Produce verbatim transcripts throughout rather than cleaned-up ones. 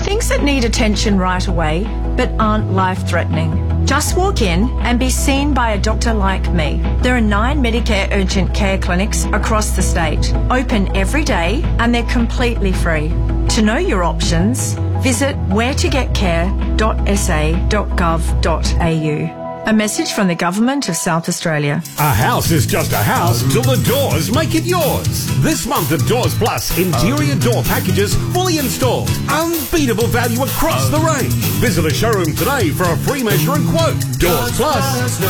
things that need attention right away but aren't life-threatening. Just walk in and be seen by a doctor like me. There are nine Medicare urgent care clinics across the state, open every day, and they're completely free. To know your options, visit where to get care dot s a dot gov dot a u. A message from the Government of South Australia. A house is just a house till the doors make it yours. This month at Doors Plus, interior door packages fully installed. Unbeatable value across the range. Visit a showroom today for a free measure and quote. Doors Plus.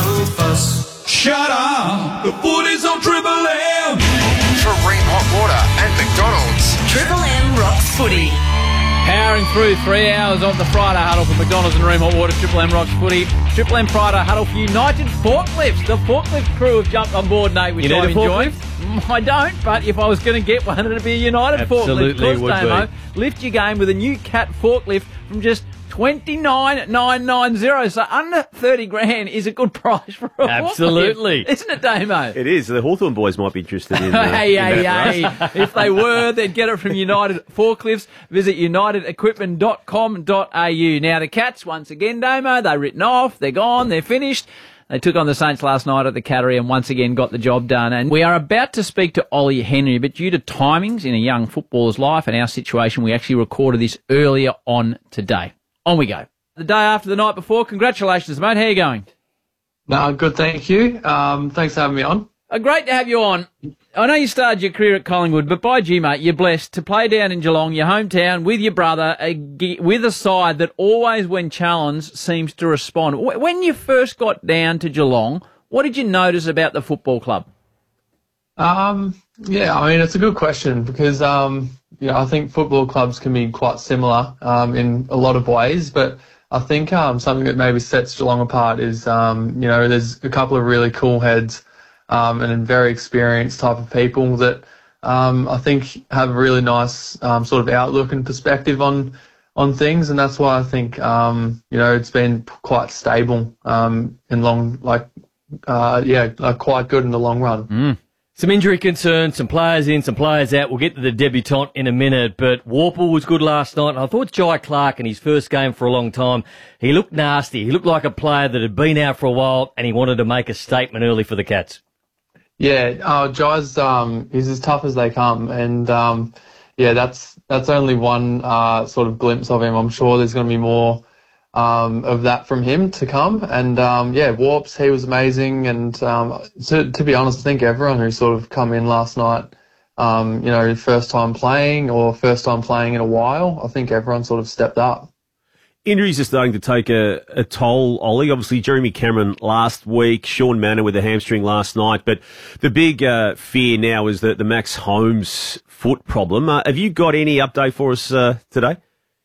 Shut up! The food is on Triple M! For Ream Hot Water and McDonald's. Triple M rocks footy. Powering through three hours of the Friday huddle for McDonald's and Ream Hot Water. Triple M rocks footy. Triple M Friday huddle for United Forklifts. The forklift crew have jumped on board, Nate, which You I need a enjoy. forklift? I don't, but if I was going to get one, it'd be a United Absolutely forklift. Of course, would Damo. be. Lift your game with a new Cat forklift from just twenty-nine thousand nine hundred ninety. So under thirty grand is a good price for a Absolutely. forklift, isn't it, Damo? It is. The Hawthorn boys might be interested in uh, hey, in hey, that, hey. right? If they were, they'd get it from United Forklifts. Visit united equipment dot com dot a u. Now, the Cats, once again, Damo, they're written off. They're gone. They're finished. They took on the Saints last night at the Cattery and once again got the job done. And we are about to speak to Ollie Henry, but due to timings in a young footballer's life and our situation, we actually recorded this earlier on today. On we go. The day after the night before. Congratulations, mate. How are you going? No, good, thank you. Um, thanks for having me on. Uh, great to have you on. I know you started your career at Collingwood, but by gee, mate, you're blessed to play down in Geelong, your hometown, with your brother, a, with a side that always, when challenged, seems to respond. When you first got down to Geelong, what did you notice about the football club? Um, yeah, I mean, it's a good question because, um, you know, I think football clubs can be quite similar um, in a lot of ways, but I think um, something that maybe sets Geelong apart is, um, you know, there's a couple of really cool heads um, and very experienced type of people that um, I think have a really nice um, sort of outlook and perspective on on things, and that's why I think um, you know it's been quite stable um, in long, like uh, yeah, like quite good in the long run. Mm. Some injury concerns, some players in, some players out. We'll get to the debutant in a minute, but Warple was good last night. And I thought Jai Clark in his first game for a long time, he looked nasty. He looked like a player that had been out for a while and he wanted to make a statement early for the Cats. Yeah, uh, Jai's um, he's as tough as they come, and um, yeah, that's that's only one uh, sort of glimpse of him. I'm sure there's going to be more Um, of that from him to come. And, um, yeah, Warps, he was amazing. And um, to, to be honest, I think everyone who sort of come in last night, um, you know, first time playing or first time playing in a while, I think everyone sort of stepped up. Injuries are starting to take a, a toll, Ollie. Obviously, Jeremy Cameron last week, Sean Manor with a hamstring last night. But the big uh, fear now is that the Max Holmes foot problem. Uh, have you got any update for us uh, today?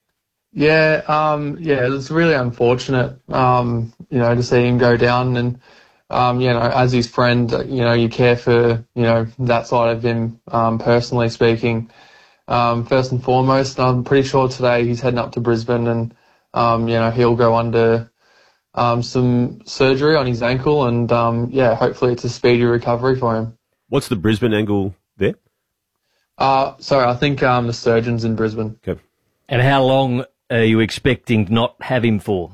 Yeah, um, yeah, it was really unfortunate, um, you know, to see him go down. And, um, you know, as his friend, you know, you care for, you know, that side of him, um, personally speaking, um, first and foremost. And I'm pretty sure today he's heading up to Brisbane and, um, you know, he'll go under um, some surgery on his ankle. And, um, yeah, hopefully it's a speedy recovery for him. What's the Brisbane angle there? Uh, sorry, I think um, the surgeon's in Brisbane. Okay. And how long are you expecting to not have him for?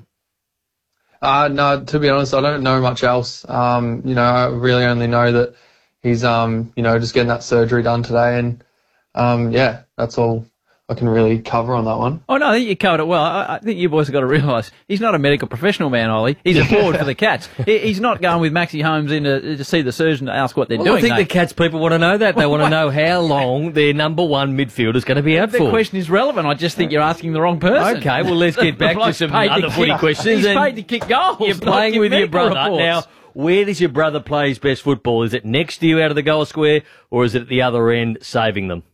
Uh, no, to be honest, I don't know much else. Um, you know, I really only know that he's, um, you know, just getting that surgery done today. And, um, yeah, that's all I can really cover on that one. Oh, no, I think you covered it well. I, I think you boys have got to realise he's not a medical professional, man, Ollie. He's a forward for the Cats. He, he's not going with Maxie Holmes in to, to see the surgeon to ask what they're well, doing. I think mate. the Cats people want to know that. They want to know how long their number one midfielder is going to be out the for. The question is relevant. I just think you're asking the wrong person. Okay, well, let's get back to some other footy kick, questions. He's and paid to kick goals. You're playing with your brother. Reports. Now, where does your brother play his best football? Is it next to you out of the goal square, or is it at the other end saving them?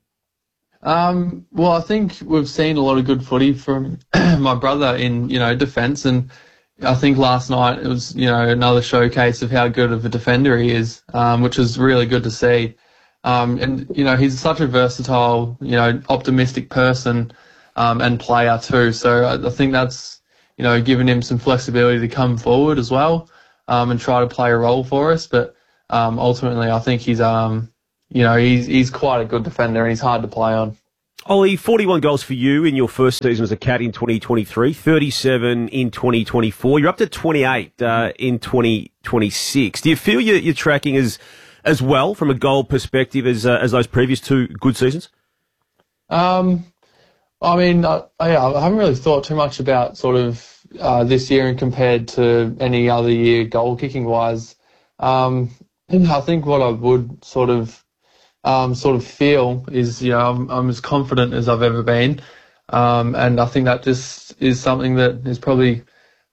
Um, well, I think we've seen a lot of good footy from my brother in, you know, defence, and I think last night it was, you know, another showcase of how good of a defender he is, um, which was really good to see. Um, and, you know, he's such a versatile, you know, optimistic person um, and player too. So I, I think that's, you know, given him some flexibility to come forward as well um, and try to play a role for us. But um, ultimately, I think he's, um, you know, he's he's quite a good defender and he's hard to play on. Ollie, forty-one goals for you in your first season as a Cat in twenty twenty-three, thirty-seven in twenty twenty-four. You're up to twenty-eight uh, in twenty twenty-six. Do you feel you're, you're tracking as as well from a goal perspective as uh, as those previous two good seasons? Um, I mean, I, I haven't really thought too much about sort of uh, this year and compared to any other year goal kicking wise. Um, I think what I would sort of Um, sort of feel is, you know, I'm, I'm as confident as I've ever been, um, and I think that just is something that is probably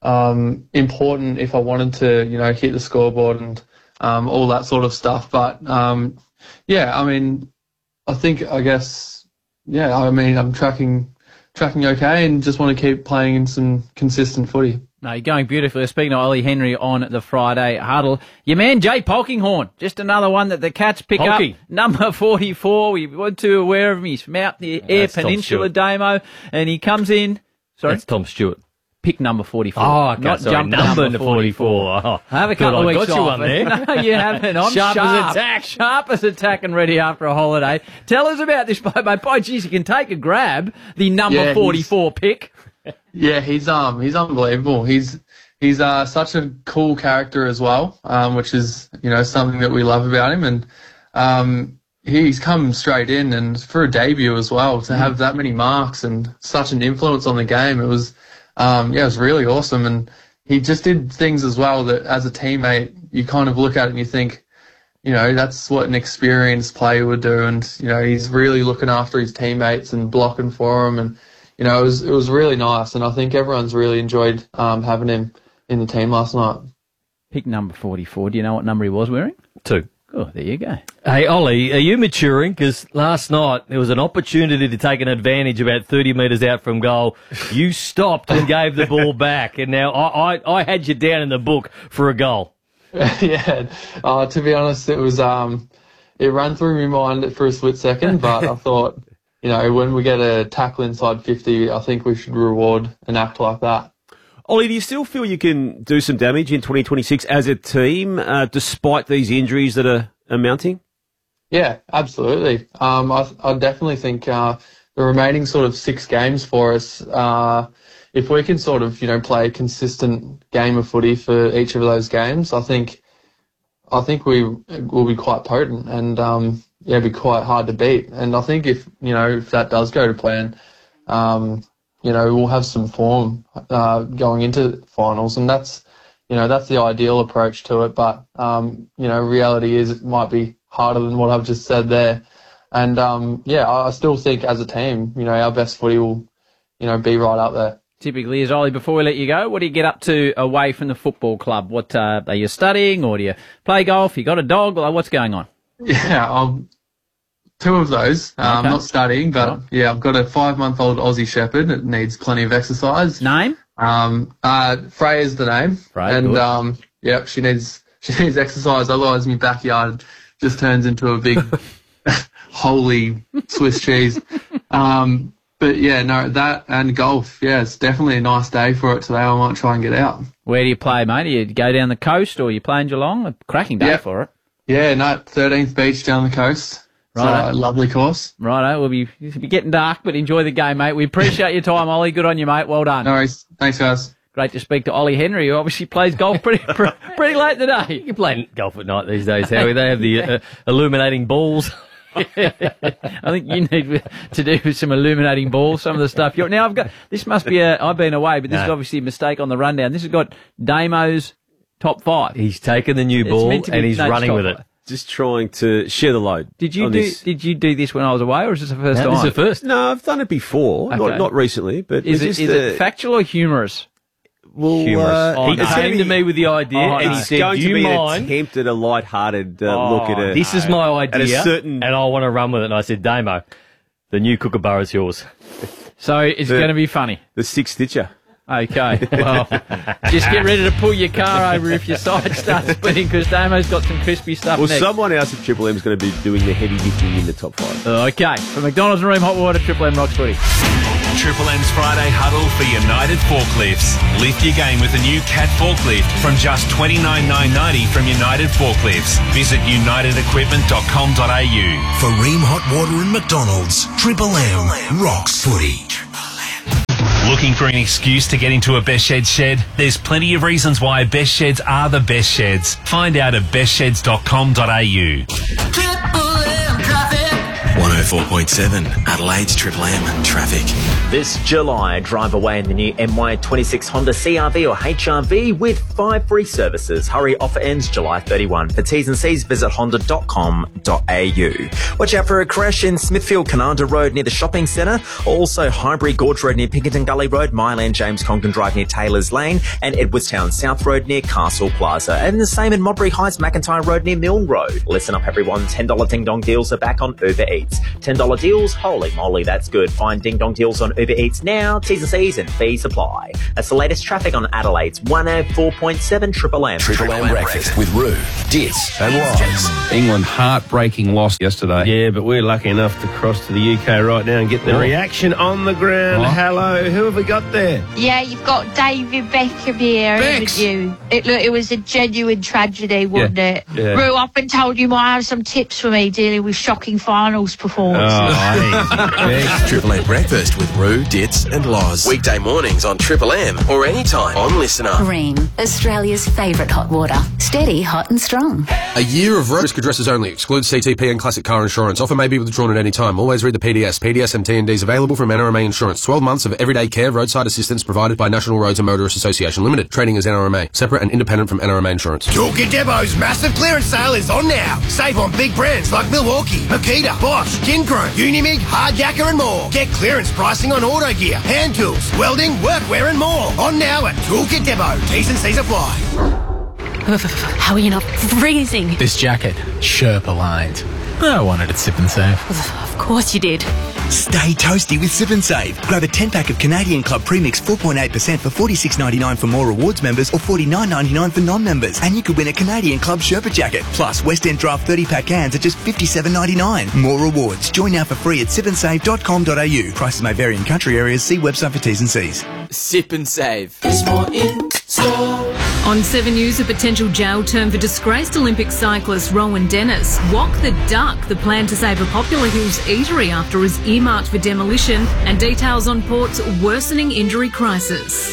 um, important if I wanted to, you know, hit the scoreboard and um, all that sort of stuff. But um, yeah, I mean, I think I guess, yeah, I mean, I'm tracking tracking okay, and just want to keep playing in some consistent footy. No, you're going beautifully. Speaking of Ollie Henry on the Friday huddle, your man Jay Polkinghorn, just another one that the Cats pick Polky. up. Number forty-four, we weren't too aware of him. He's from out the Eyre that's Tom Peninsula, Stewart. Damo, and he comes in. Sorry, That's Tom Stewart. pick number forty-four. Oh, okay, not sorry, jump to number, number forty-four. Oh, I have a good, couple of I weeks got you off. one there. No, you haven't. I'm Sharp sharp. as a tack. Sharp as a tack and ready after a holiday. Tell us about this bloke, mate. Boy, geez, you can take a grab. The number Yeah, he's- forty-four pick. Yeah, he's um he's unbelievable. He's he's uh such a cool character as well, um, which is, you know, something that we love about him. And um he's come straight in, and for a debut as well, to have that many marks and such an influence on the game, it was um yeah, it was really awesome. And he just did things as well that as a teammate you kind of look at it and you think, you know, that's what an experienced player would do. And, you know, he's really looking after his teammates and blocking for them. And, you know, it was it was really nice. And I think everyone's really enjoyed um, having him in the team last night. Pick number forty-four. Do you know what number he was wearing? Two. Oh, there you go. Hey, Ollie, are you maturing? Because last night there was an opportunity to take an advantage about thirty metres out from goal. You stopped and gave the ball back, and now I, I, I had you down in the book for a goal. yeah. Uh, to be honest, it was um, it ran through my mind for a split second, but I thought, you know, when we get a tackle inside fifty, I think we should reward an act like that. Ollie, do you still feel you can do some damage in twenty twenty-six as a team, uh, despite these injuries that are, are mounting? Yeah, absolutely. Um, I, I definitely think uh, the remaining sort of six games for us, uh, if we can sort of, you know, play a consistent game of footy for each of those games, I think I think we will be quite potent and um, yeah, be quite hard to beat. And I think if, you know, if that does go to plan, um, you know, we'll have some form uh, going into finals, and that's, you know, that's the ideal approach to it. But um, you know, reality is it might be harder than what I've just said there. And um, yeah, I still think as a team, you know, our best footy will, you know, be right up there. Typically is. Ollie, before we let you go, what do you get up to away from the football club? What uh, are you studying, or do you play golf? You got a dog? Like, what's going on? Yeah, um, two of those. Um, Okay. Not studying, but Right. yeah, I've got a five-month-old Aussie Shepherd. It needs plenty of exercise. Name? Um, uh, Freya's the name, Freya, and good. um, yeah, she needs she needs exercise. Otherwise, my backyard just turns into a big holy Swiss cheese. Um, but yeah, no, that and golf. Yeah, it's definitely a nice day for it today. I might try and get out. Where do you play, mate? Do you go down the coast, or you play in Geelong? A cracking day Yeah. for it. Yeah, no, thirteenth Beach down the coast. Right. So, lovely course. Righto, we'll be, it'll be getting dark, but enjoy the game, mate. We appreciate your time, Ollie. Good on you, mate. Well done. No worries. Thanks, guys. Great to speak to Ollie Henry, who obviously plays golf pretty pretty, pretty late today. You can play golf at night these days, Howie. They have the uh, illuminating balls. I think you need to do some illuminating balls, some of the stuff. You're, now, I've got, this must be a, I've been away, but this No. is obviously a mistake on the rundown. This has got Damo's top five. He's taken the new It's ball meant to be and he's Nate's running top with it. five. Just trying to share the load. Did you on do, this. did you do this when I was away, or is this the first No, time? this is the first. No, I've done it before. Okay. Not not recently, but Is, it's it, just, is it uh, factual or humorous? well, Humorous. uh, Oh, he no. it's gonna came be- to me with the idea Oh, and no. he It's said, going do to you be an mind? attempt at a light-hearted uh, Oh, look at it. This is my idea, At a certain- and I want to run with it. And I said, Damo, the new Kookaburra's yours. So it's The- going to be funny. the six stitcher. Okay, well, just get ready to pull your car over if your side starts spinning, because Damo's got some crispy stuff Well, next. someone else at Triple M is going to be doing the heavy lifting in the top five. Okay, from McDonald's and Room Hot Water, Triple M Rocks Footy. Triple M's Friday huddle for United Forklifts. Lift your game with a new Cat forklift from just twenty-nine thousand nine hundred ninety from United Forklifts. Visit united equipment dot com dot a u. For Ream Hot Water and McDonald's, Triple M rocks footy. Looking for an excuse to get into a Best Sheds shed? There's plenty of reasons why Best Sheds are the best sheds. Find out at best sheds dot com dot a u. one oh four point seven Adelaide's Triple M traffic. This July, drive away in the new M Y twenty-six Honda C R V or H R V with five free services. Hurry, offer ends July thirty-first. For T's and C's, visit honda dot com dot a u. Watch out for a crash in Smithfield Cananda Road near the shopping centre. Also, Highbury Gorge Road near Pinkerton Gully Road, Myland James Congdon Drive near Taylor's Lane, and Edwardstown South Road near Castle Plaza. And the same in Modbury Heights, McIntyre Road near Mill Road. Listen up, everyone. ten dollars Ding Dong deals are back on Uber Eats. ten dollars deals? Holy moly, that's good. Find Ding Dong deals on Uber Eats now. T's and C's and fees apply. That's the latest traffic on Adelaide's one oh four point seven Triple M. Triple M breakfast with Roo, Dits and Loz. England heartbreaking loss yesterday. Yeah, but we're lucky enough to cross to the U K right now and get the Oh. reaction on the ground. Oh. Hello, who have we got there? Yeah, you've got David Beckham here, Bex. haven't you? It, look, it was a genuine tragedy, wasn't it? Yeah. Roo, I've been told you might have some tips for me dealing with shocking finals performances. Oh, Triple M breakfast with Roo, Dits and Loz. Weekday mornings on Triple M or anytime on Listener. Ream, Australia's favourite hot water. Steady, hot and strong. A year of risk addresses only. Excludes C T P and classic car insurance. Offer may be withdrawn at any time. Always read the P D S. P D S and T and Ds available from N R M A Insurance. twelve months of everyday care, roadside assistance provided by National Roads and Motorists Association Limited. Trading as N R M A. Separate and independent from N R M A Insurance. Toolkit Depot's massive clearance sale is on now. Save on big brands like Milwaukee, Makita, Bosch, Kinchrome, Unimig, Hard Yakka and more. Get clearance pricing on auto gear, hand tools, welding, workwear and more. On now at Toolkit Depot. T's and C's apply. How are you not freezing? This jacket, Sherpa lined. I wanted it Sip and Save. Of course you did. Stay toasty with Sip and Save. Grab a ten pack of Canadian Club Premix four point eight percent for forty-six ninety-nine for more rewards members or forty-nine ninety-nine for non-members. And you could win a Canadian Club Sherpa jacket. Plus, West End Draft thirty pack cans at just fifty-seven ninety-nine. More rewards. Join now for free at sip and save dot com dot a u. Prices may vary in country areas. See website for T's and C's. Sip and Save. There's more in store. On seven News, a potential jail term for disgraced Olympic cyclist Rowan Dennis. Walk the Duck, the plan to save a popular Hills eatery after is earmarked for demolition, and details on Port's worsening injury crisis.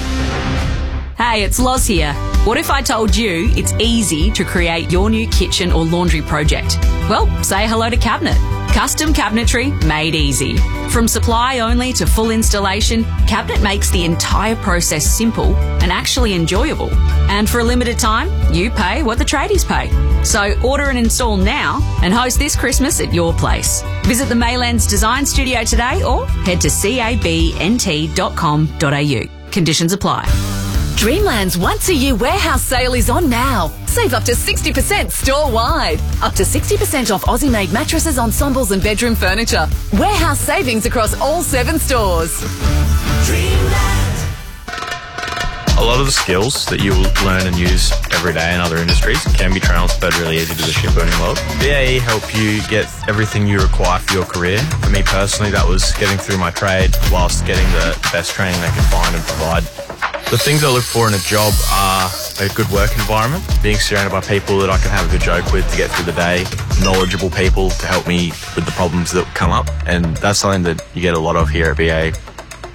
Hey, it's Loz here. What if I told you it's easy to create your new kitchen or laundry project? Well, say hello to Cabinet. Custom cabinetry made easy. From supply only to full installation, Cabinet makes the entire process simple and actually enjoyable. And for a limited time, you pay what the tradies pay. So order and install now and host this Christmas at your place. Visit the Maylands Design Studio today or head to cabnt dot com dot a u. Conditions apply. Dreamland's once-a-year warehouse sale is on now. Save up to sixty percent store-wide. Up to sixty percent off Aussie-made mattresses, ensembles and bedroom furniture. Warehouse savings across all seven stores. Dreamland. A lot of the skills that you will learn and use every day in other industries can be transferred really easy to the shipbuilding world. B A E help you get everything you require for your career. For me personally, that was getting through my trade whilst getting the best training they can find and provide. The things I look for in a job are a good work environment, being surrounded by people that I can have a good joke with to get through the day, knowledgeable people to help me with the problems that come up, and that's something that you get a lot of here at B A E.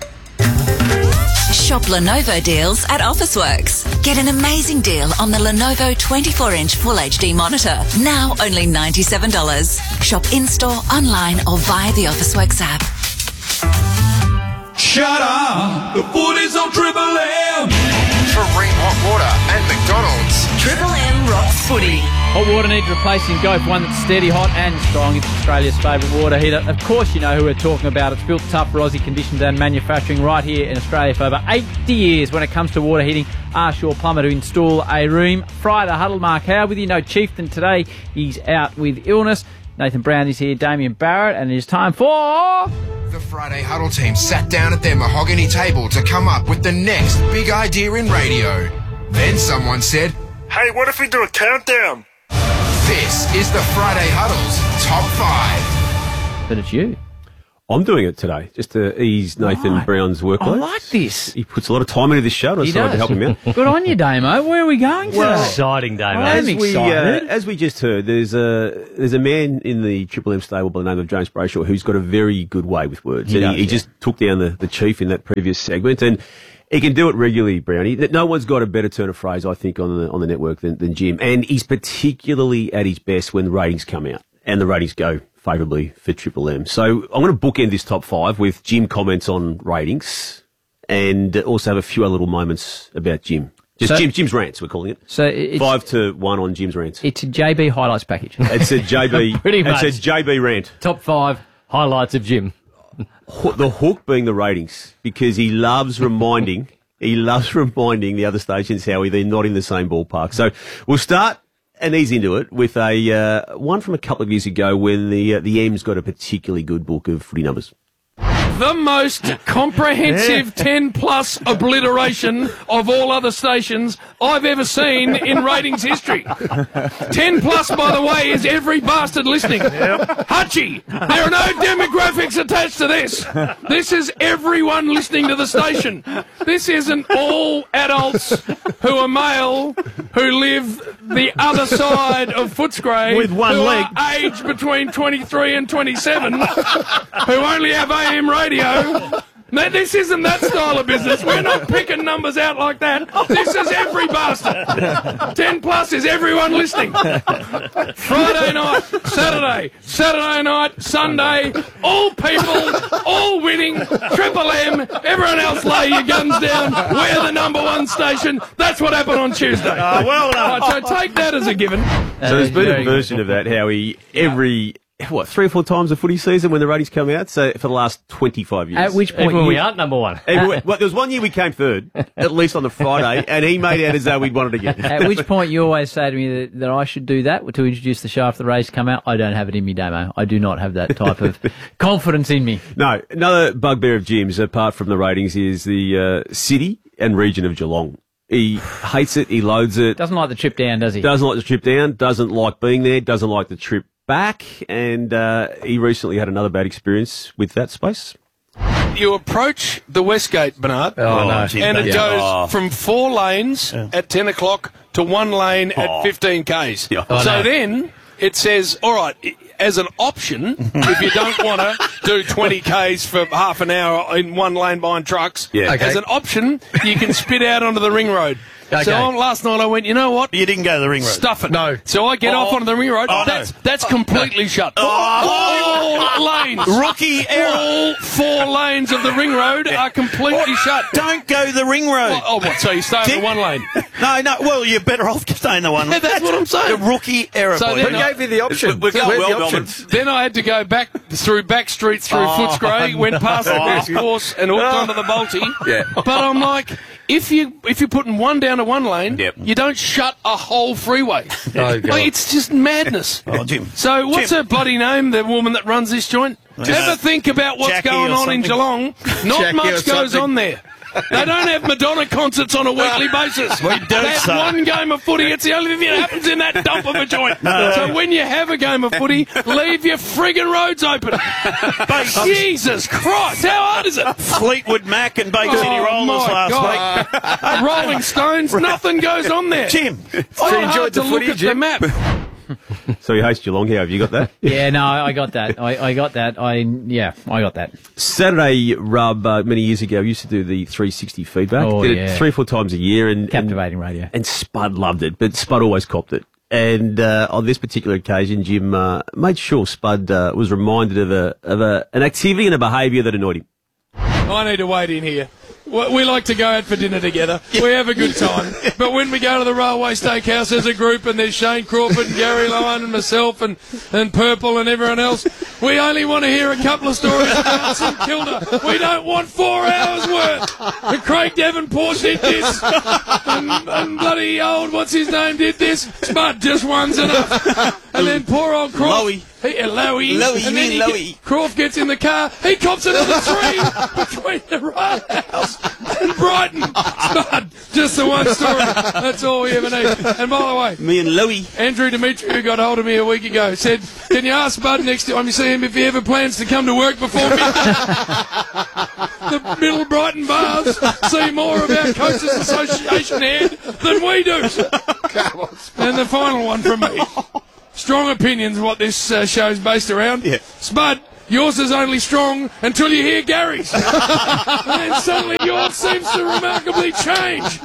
Shop Lenovo deals at Officeworks. Get an amazing deal on the Lenovo twenty-four inch Full H D monitor. Now only ninety-seven dollars. Shop in-store, online or via the Officeworks app. Shut up! The footy's on Triple M! For Ream Hot Water and McDonald's. Triple M rocks footy. Hot water needs replacing. Go for one that's steady, hot and strong. It's Australia's favourite water heater. Of course you know who we're talking about. It's built tough for Aussie conditions and manufacturing right here in Australia for over eighty years. When it comes to water heating, ask your plumber to install a room. Friday Huddle, Mark Howe with you. No Chieftain today. He's out with illness. Nathan Brown is here, Damien Barrett, and it is time for The Friday Huddle team sat down at their mahogany table to come up with the next big idea in radio. Then someone said, "Hey, what if we do a countdown?" This is the Friday Huddle's Top five. But it's you. I'm doing it today, just to ease Nathan Right. Brown's workload. I like this. He puts a lot of time into this show, and I He decided to does. help him out. Good on you, Damo. Where are we going today? Well, Exciting day, mate. I'm As we, uh, excited. as we just heard, there's a there's a man in the Triple M stable by the name of James Brayshaw who's got a very good way with words. He And does, he, he yeah. just took down the, the chief in that previous segment, and he can do it regularly, Brownie. No one's got a better turn of phrase, I think, on the on the network than, than Jim. And he's particularly at his best when the ratings come out, and the ratings go favourably for Triple M. So I'm going to bookend this top five with Jim comments on ratings, and also have a few other little moments about Jim. Just So- Jim, Jim's rants, we're calling it. So it's, Five to one on Jim's rants. it's a J B highlights package. It's a J B. Pretty much. It's a J B rant. Top five highlights of Jim. Ho- The hook being the ratings, because he loves reminding, he loves reminding the other stations how they're not in the same ballpark. So we'll start and ease into it with a uh, one from a couple of years ago when the uh, the M's got a particularly good book of footy numbers. The most comprehensive ten-plus obliteration of all other stations I've ever seen in ratings history. ten-plus, by the way, is every bastard listening. Hutchie, there are no demographics attached to this. This is everyone listening to the station. This isn't all adults who are male, who live the other side of Footscray, With one who leg. are aged between twenty-three and twenty-seven, who only have A M radio. No, this isn't that style of business. We're not picking numbers out like that. This is every bastard. Ten plus is everyone listening. Friday night, Saturday, Saturday night, Sunday, all people, all winning, Triple M, everyone else lay your guns down. We're the number one station. That's what happened on Tuesday. Oh, well done. Right, so take that as a given. So there's been a version of that, how he every what three or four times a footy season when the ratings come out. So for the last twenty-five years, At which point Even when you, we aren't number one. Every- well, there was one year we came third, at least on the Friday, and he made out as though we'd won it again. at which point you always say to me that, that I should do that to introduce the show after the race come out. I don't have it in me, Damo. I do not have that type of confidence in me. No, another bugbear of Jim's, apart from the ratings, is the uh, city and region of Geelong. He hates it, he loathes it, Doesn't like the trip down, does he? doesn't like the trip down, doesn't like being there, doesn't like the trip back, and uh, he recently had another bad experience with that space. You approach the Westgate, Bernard, Oh, no. and it Yeah. goes Oh. from four lanes at ten o'clock to one lane at fifteen kays. Yeah. Oh, so no. then it says, all right, i- as an option, if you don't want to do twenty kays for half an hour in one lane behind trucks, Yeah. Okay. as an option, you can spit out onto the ring road. Okay. So on, last night I went, you know what? You didn't go to the ring road. Stuff it. No. So I get Oh. off onto the ring road. Oh, no. that's that's completely shut. Oh. All lanes. Rookie error. All four lanes of the ring road are completely shut. Don't go to the ring road. Oh, oh, what? So you stay on the one lane? No, no. Well, you're better off staying the one. Yeah, that's what I'm saying. A rookie error. So boy. then I- you the option? We're going well, Melbourne. Then I had to go back through back streets through Oh, Footscray, went past the race course and hooked onto the Balti. Yeah. But I'm like, if you if you're putting one down to one lane, Yep. you don't shut a whole freeway. Oh, God. Like, it's just madness. Oh, Jim. So what's Jim. her bloody name? The woman that runs this joint. Uh, Ever think about what's Jackie going or on in something. Geelong? Not Jackie or much goes something. on there. They don't have Madonna concerts on a weekly basis. We do, They have son. one game of footy. It's the only thing that happens in that dump of a joint. So when you have a game of footy, leave your friggin' roads open. Jesus Christ, how hard is it? Fleetwood Mac and Bay City Oh, Rollers my last God. Rolling Stones, nothing goes on there. week. Jim. It's not hard to look at the map. So he hates Geelong. How have you got that? Yeah, no, I got that. I, I got that. I yeah, I got that. Saturday Rub uh, many years ago used to do the three sixty feedback. Oh, Did yeah. it three or four times a year, and Captivating radio. and, and Spud loved it, but Spud always copped it. And uh, on this particular occasion, Jim uh, made sure Spud uh, was reminded of a of a an activity and a behaviour that annoyed him. I need to wait in here. We we like to go out for dinner together. We have a good time. But when we go to the Railway Steakhouse as a group and there's Shane Crawford and Gary Lyon and myself and, and Purple and everyone else, we only want to hear a couple of stories about St Kilda. We don't want four hours worth. And Craig Davenport did this. And, and bloody old, what's his name, did this. Spud, just one's enough. And then poor old Crawford. He, uh, Lowy. Lowy, and you then mean he Lowy. get- Croft gets in the car. He cops another three between the right house and Brighton. Spud, just the one story. That's all we ever need. And by the way, Me and Louie. Andrew Dimitri, who got hold of me a week ago, said, can you ask Bud next time you see him if he ever plans to come to work before midnight? The Middle Brighton bars see more of our Coaches Association head than we do. And the final one from me. Strong opinions, what this uh, show's based around. Yeah. Spud, yours is only strong until you hear Gary's. And then suddenly yours seems to remarkably change.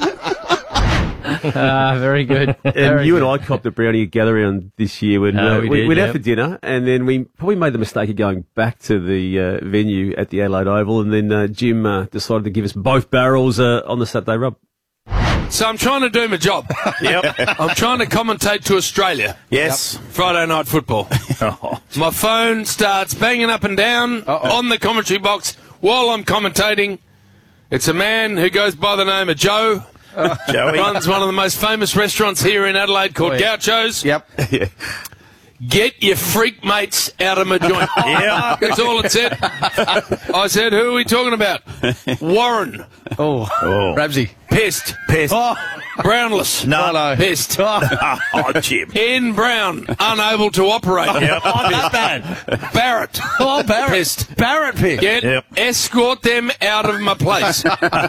Ah, very good. And Very you good. and I copped a brownie gathering this year when Oh, uh, we we, did, went out yep. for dinner, and then we probably made the mistake of going back to the uh, venue at the Adelaide Oval, and then uh, Jim uh, decided to give us both barrels uh, on the Saturday rub. So I'm trying to do my job. Yep. I'm trying to commentate to Australia. Yes. Friday night football. My phone starts banging up and down Uh-oh. on the commentary box while I'm commentating. It's a man who goes by the name of Joe. Joey. Runs one of the most famous restaurants here in Adelaide called Oh, yeah. Gaucho's. Yep. Yeah. Get your freak mates out of my joint. Yeah. That's all it said. I said, who are we talking about? Warren. Oh. oh. Ramsey. Pissed. Pissed. Oh. Brownless. No, no. Pissed. Oh, Jim. Ian Brown, unable to operate. Yep. Oh, that bad. Barrett. Oh, Barrett. Pissed. Barrett pick. Get, Yep. escort them out of my place.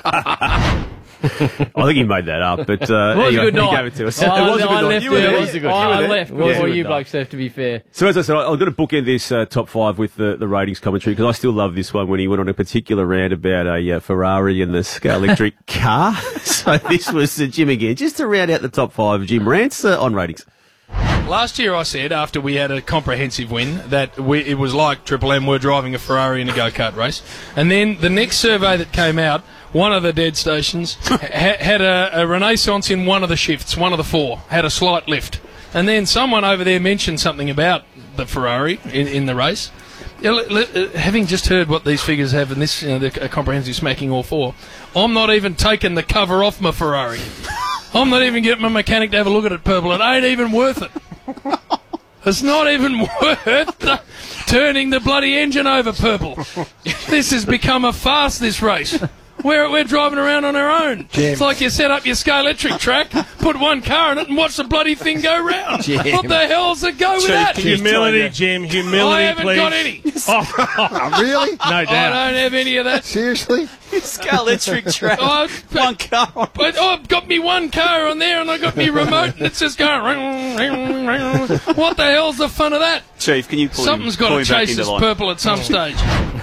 I think he made that up, but uh, It was anyway, a good he night. gave it to us. Oh, it was a good I night. left You were there. there. It was a good- I, you were I there. left It was a before good you night. blokes left, to be fair. So as I said, I'm going to bookend this uh, top five with the, the ratings commentary because I still love this one when he went on a particular rant about a uh, Ferrari and the Scar electric car. So this was uh, Jim again, just to round out the top five. Jim rants uh, on ratings. Last year I said, after we had a comprehensive win, that we, it was like Triple M were driving a Ferrari in a go-kart race. And then the next survey that came out, one of the dead stations ha- had a, a renaissance in one of the shifts, one of the four, had a slight lift. And then someone over there mentioned something about the Ferrari in, in the race. Yeah, l- l- uh, having just heard what these figures have in this, you know, the uh, comprehensive smacking all four, I'm not even taking the cover off my Ferrari. I'm not even getting my mechanic to have a look at it, Purple. It ain't even worth it. It's not even worth the, turning the bloody engine over, Purple. This has become a farce, this race. We're, we're driving around on our own. Jim. It's like you set up your Sky-Electric track, put one car in it and watch the bloody thing go round. Jim. What the hell's the go with that? Humility, Jim. Humility, I haven't please. got any. Oh, really? No I doubt. don't have any of that. Seriously? Scar electric track. Oh, One car on. But oh, I've got me one car on there and I've got me remote and it's just going ring, ring, ring. What the hell's the fun of that? Chief, can you pull Something's him, got pull to him back chase into this line? Purple at some stage.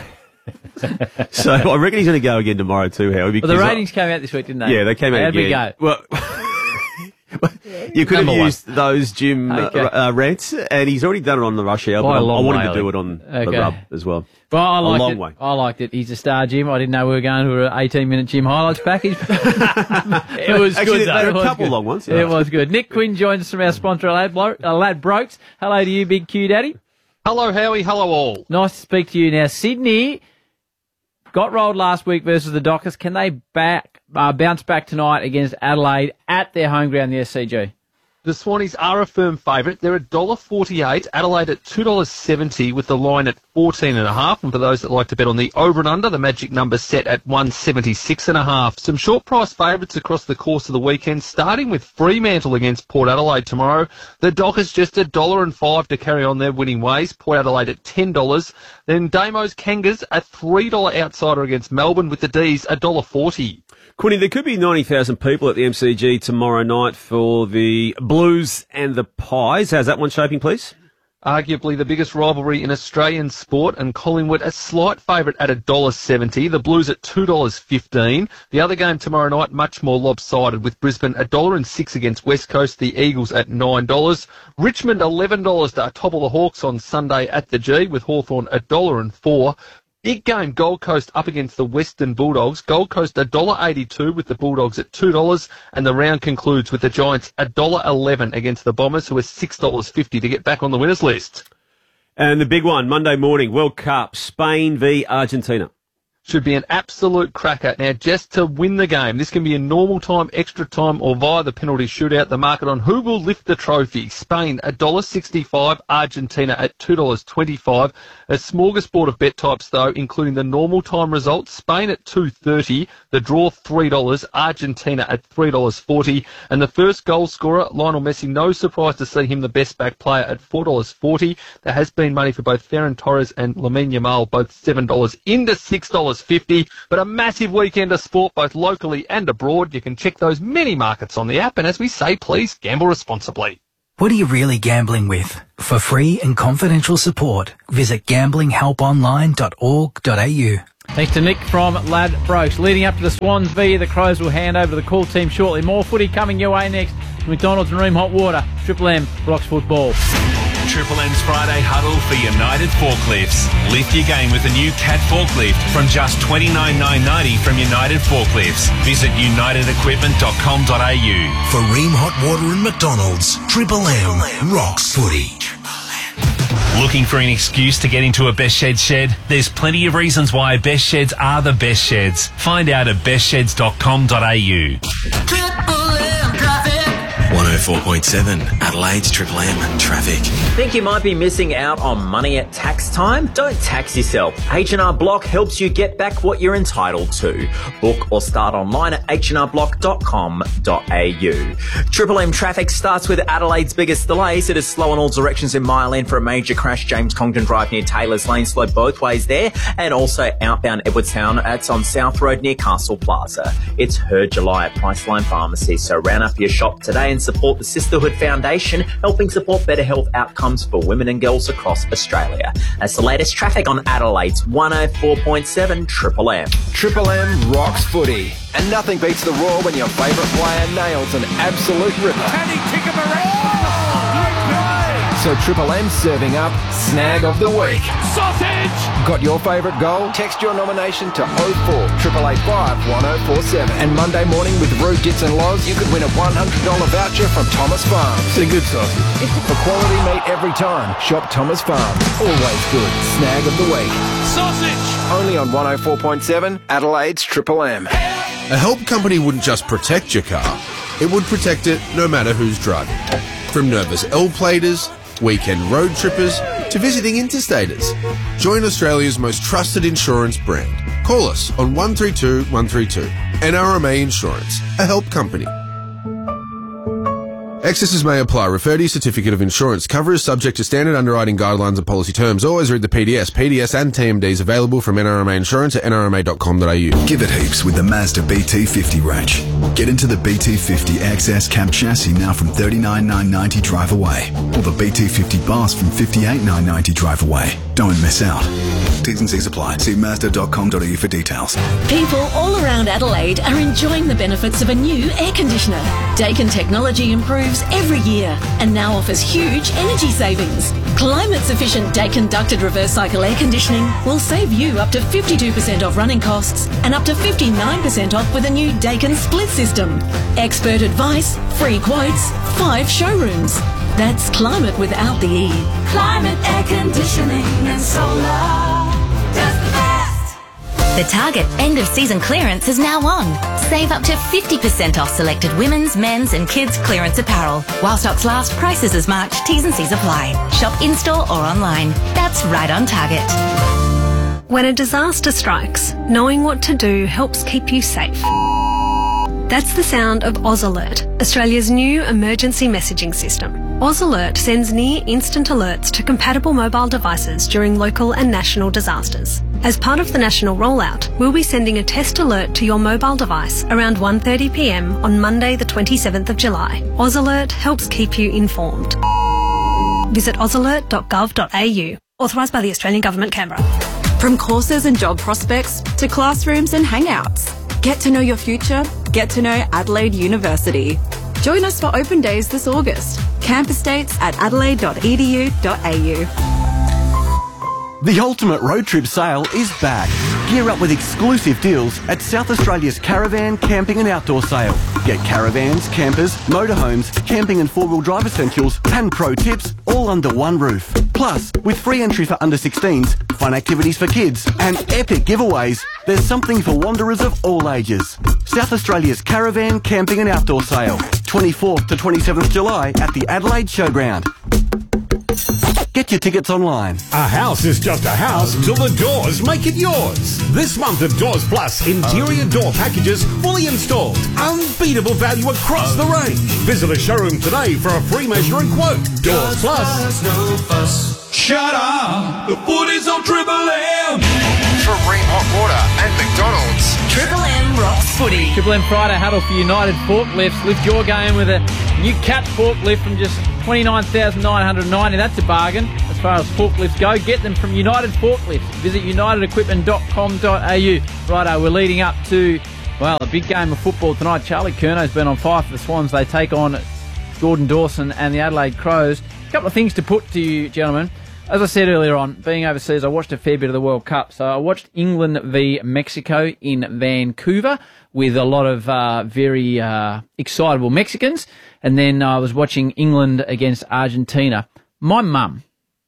So I reckon he's going to go again tomorrow too, Howie. Well, because the I- ratings came out this week, didn't they? Yeah, they came out How'd again. we go? Well, you could Number have one. used those Jim Okay. uh, uh, rants, and he's already done it on the rush hour. By But a I, I long wanted way, to do I it on the Okay. rub as well. Well, I A liked long it. way. I liked it. He's a star, Jim. I didn't know we were going to an eighteen-minute Jim highlights package. It was Actually, good, though. there were It a was couple good. long ones. It was good. Nick Quinn joins us from our sponsor, Lad, Blo- uh, Lad Brokes. Hello to you, Big Q Daddy. Hello, Howie. Hello, all. Nice to speak to you. Now, Sydney got rolled last week versus the Dockers. Can they back uh, bounce back tonight against Adelaide at their home ground, the S C G? The Swannies are a firm favourite. They're one dollar forty-eight. Adelaide at two dollars seventy with the line at fourteen and a half. And for those that like to bet on the over and under, the magic number set at one seventy-six and a half. Some short price favourites across the course of the weekend, starting with Fremantle against Port Adelaide tomorrow. The Dockers just a dollar and five to carry on their winning ways. Port Adelaide at ten dollars. Then Damo's Kangas a three dollar outsider against Melbourne with the D's one dollar forty. Quinny, there could be ninety thousand people at the M C G tomorrow night for the Blues and the Pies. How's that one shaping, please? Arguably the biggest rivalry in Australian sport, and Collingwood a slight favourite at one dollar seventy. The Blues at two dollars fifteen. The other game tomorrow night, much more lopsided, with Brisbane one dollar and six against West Coast. The Eagles at nine dollars. Richmond eleven dollars to topple the Hawks on Sunday at the G, with Hawthorn one dollar and four. Big game, Gold Coast up against the Western Bulldogs. Gold Coast one dollar eighty-two with the Bulldogs at two dollars. And the round concludes with the Giants one dollar eleven against the Bombers, who are six dollars fifty to get back on the winners list. And the big one, Monday morning, World Cup, Spain v Argentina. should be an absolute cracker. Now, just to win the game, this can be in normal time, extra time, or via the penalty shootout. The market on who will lift the trophy. Spain, one dollar sixty-five. Argentina at two dollars twenty-five. A smorgasbord of bet types, though, including the normal time results. Spain at two dollars thirty. The draw, three dollars. Argentina at three dollars forty. And the first goal scorer, Lionel Messi, no surprise to see him the best back player at four dollars forty. There has been money for both Ferran Torres and Lamine Yamal, both seven dollars into six dollars fifty. But a massive weekend of sport, both locally and abroad. You can check those many markets on the app. And as we say, please gamble responsibly. What are you really gambling with? For free and confidential support, visit gambling help online dot org dot a u. Thanks to Nick from Ladbrokes. Leading up to the Swans v the Crows, will hand over to the call team shortly. More footy coming your way next. McDonald's and Room Hot Water. Triple M rocks football. Triple M's Friday huddle for United Forklifts. Lift your game with a new Cat forklift from just twenty-nine thousand nine hundred ninety dollars from United Forklifts. Visit united equipment dot com dot a u. For Ream Hot Water and McDonald's, Triple M rocks footy. Looking for an excuse to get into a Best Sheds shed? There's plenty of reasons why Best Sheds are the best sheds. Find out at best sheds dot com dot a u. one oh four point seven Adelaide's Triple M traffic. Think you might be missing out on money at tax time? Don't tax yourself. H and R Block helps you get back what you're entitled to. Book or start online at h and r block dot com dot a u. Triple M traffic starts with Adelaide's biggest delays. It is slow in all directions in Mile End for a major crash. James Congdon Drive near Taylor's Lane, slow both ways there. And also outbound Edwardstown. That's on South Road near Castle Plaza. It's Her July at Priceline Pharmacy. So round up your shop today and support the Sisterhood Foundation, helping support better health outcomes for women and girls across Australia. That's the latest traffic on Adelaide's one oh four point seven Triple M. Triple M rocks footy. And nothing beats the roar when your favourite player nails an absolute ripper. Can he kick him around? So Triple M's serving up Snag of the Week. Sausage! Got your favourite goal? Text your nomination to oh four eight eight five one oh four seven. And Monday morning with Roo, Dits and Loz, you could win a one hundred dollars voucher from Thomas Farms. It's a good sausage. For quality meat every time, shop Thomas Farms. Always good. Snag of the Week. Sausage! Only on one oh four point seven Adelaide's Triple M. A help company wouldn't just protect your car, it would protect it no matter who's driving. From nervous L-platers, weekend road trippers, to visiting interstaters. Join Australia's most trusted insurance brand. Call us on one three two one three two. N R M A Insurance, a help company. Excesses may apply. Refer to your certificate of insurance. Cover is subject to standard underwriting guidelines and policy terms. Always read the P D S. P D S and T M Ds available from N R M A Insurance at n r m a dot com dot a u. Give it heaps with the Mazda B T fifty range. Get into the B T fifty X S cab chassis now from thirty-nine thousand nine hundred ninety drive away. Or the B T fifty Boss from fifty-eight thousand nine hundred ninety drive away. Don't miss out. T's and C's apply. See mazda dot com dot a u for details. People all around Adelaide are enjoying the benefits of a new air conditioner. Daikin technology improves every year and now offers huge energy savings. Climate-sufficient Daikin ducted reverse cycle air conditioning will save you up to fifty-two percent off running costs and up to fifty-nine percent off with a new Daikin split system. Expert advice, free quotes, five showrooms. That's climate without the E. Climate air conditioning and solar. The Target end of season clearance is now on. Save up to fifty percent off selected women's, men's and kids clearance apparel. While stocks last, prices as March, T's and C's apply. Shop in-store or online. That's right on Target. When a disaster strikes, knowing what to do helps keep you safe. That's the sound of Oz Alert, Australia's new emergency messaging system. Oz Alert sends near-instant alerts to compatible mobile devices during local and national disasters. As part of the national rollout, we'll be sending a test alert to your mobile device around one thirty p m on Monday the twenty-seventh of July. Oz Alert helps keep you informed. Visit oz alert dot gov dot a u. Authorised by the Australian Government, Canberra. From courses and job prospects to classrooms and hangouts. Get to know your future. Get to know Adelaide University. Join us for open days this August. Campus dates at adelaide dot e d u dot a u. The ultimate road trip sale is back. Gear up with exclusive deals at South Australia's Caravan, Camping and Outdoor Sale. Get caravans, campers, motorhomes, camping and four-wheel drive essentials and pro tips all under one roof. Plus Plus, with free entry for under sixteens, fun activities for kids, and epic giveaways, there's something for wanderers of all ages. South Australia's Caravan, Camping and Outdoor Sale, twenty-fourth to twenty-seventh July at the Adelaide Showground. Get your tickets online. A house is just a house till the doors make it yours. This month of Doors Plus interior door packages fully installed. Unbeatable value across the range. Visit a showroom today for a free measure and quote. Doors Plus. No fuss. Shut up. The footy's on Triple M. From Ream Hot Water and McDonald's. Triple M rocks footy. Triple M Friday huddle for United Forklifts. Lift your game with a new Cat forklift from just twenty-nine thousand nine hundred ninety dollars. That's a bargain as far as forklifts go. Get them from United Forklifts. Visit united equipment dot com dot a u. Righto, we're leading up to, well, a big game of football tonight. Charlie Curno's been on fire for the Swans. They take on Gordon Dawson and the Adelaide Crows. A couple of things to put to you, gentlemen. As I said earlier on, being overseas, I watched a fair bit of the World Cup. So I watched England v Mexico in Vancouver with a lot of uh, very uh, excitable Mexicans. And then I was watching England against Argentina. My mum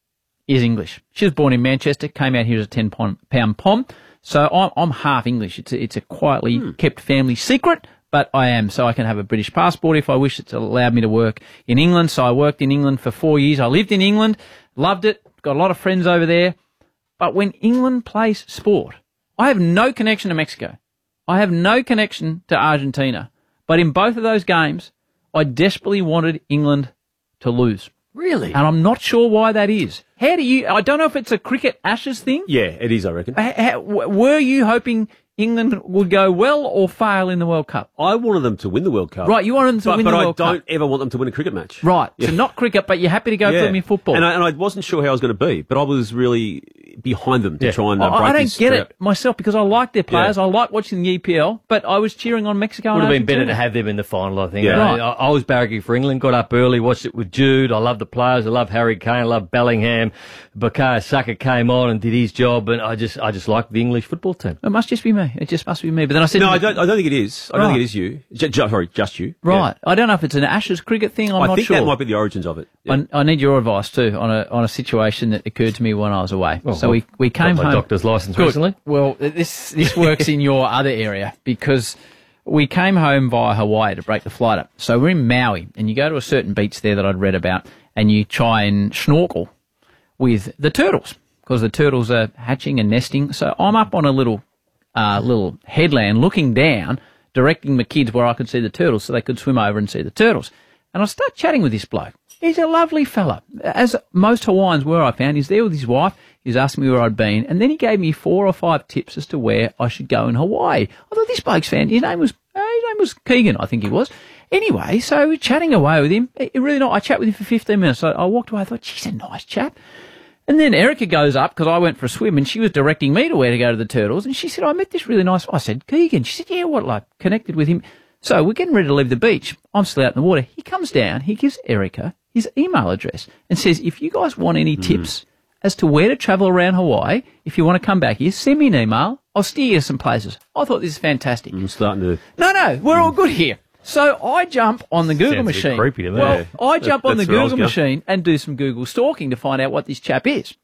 is English. She was born in Manchester, came out here as a ten-pound pom. So I'm, I'm half English. It's a, it's a quietly hmm. kept family secret, but I am. So I can have a British passport if I wish. It's allowed me to work in England. So I worked in England for four years. I lived in England, loved it. Got a lot of friends over there. But when England plays sport, I have no connection to Mexico. I have no connection to Argentina. But in both of those games, I desperately wanted England to lose. Really? And I'm not sure why that is. How do you... I don't know if it's a cricket Ashes thing. Yeah, it is, I reckon. How, how, were you hoping England would go well or fail in the World Cup? I wanted them to win the World Cup. Right, you wanted them to but, win but the I World Cup. But I don't ever want them to win a cricket match. Right, yeah. So not cricket, but you're happy to go yeah. for them in football. And I, and I wasn't sure how I was going to be, but I was really behind them to yeah. try and uh, I, break I don't this get drought. it myself because I like their players. Yeah. I like watching the E P L, but I was cheering on Mexico. Would and have been Argentina. better to have them in the final, I think. Yeah. I, Right. I, I was barracking for England, got up early, watched it with Jude. I love the players. I love Harry Kane. I love Bellingham. Bukayo Saka came on and did his job, and I just I just liked the English football team. It must just be me. It just must be me. But then I said, No, I don't. I don't think it is. I don't Right. think it is you. J- j- sorry, just you. right. I don't know if it's an Ashes cricket thing. I'm I not think sure. that might be the origins of it. Yeah. I, I need your advice too on a on a situation that occurred to me when I was away. Well, so we we came got my home. doctor's licence Good. recently. Well, this this works in your other area because we came home via Hawaii to break the flight up. So we're in Maui, and you go to a certain beach there that I'd read about, and you try and snorkel with the turtles because the turtles are hatching and nesting. So I'm up on a little uh, little headland looking down, directing the kids where I could see the turtles so they could swim over and see the turtles. And I start chatting with this bloke. He's a lovely fella. As most Hawaiians were, I found. He's there with his wife. He's asking me where I'd been. And then he gave me four or five tips as to where I should go in Hawaii. I thought, this bloke's fan. His name was, uh, his name was Keegan, I think he was. Anyway, so we're chatting away with him. It really not. I chat with him for fifteen minutes. So I walked away. I thought, geez, a nice chap. And then Erica goes up because I went for a swim and she was directing me to where to go to the turtles. And she said, I met this really nice. I said, Keegan. She said, yeah, what, like, connected with him. So we're getting ready to leave the beach. I'm still out in the water. He comes down. He gives Erica his email address and says, if you guys want any mm. tips as to where to travel around Hawaii, if you want to come back here, send me an email. I'll steer you some places. I thought this is fantastic. I'm starting to... No, no, we're all good here. So I jump on the Google Sounds a bit machine. creepy to me. Well, Yeah. I jump That- on the that's where I was Google going. machine and do some Google stalking to find out what this chap is.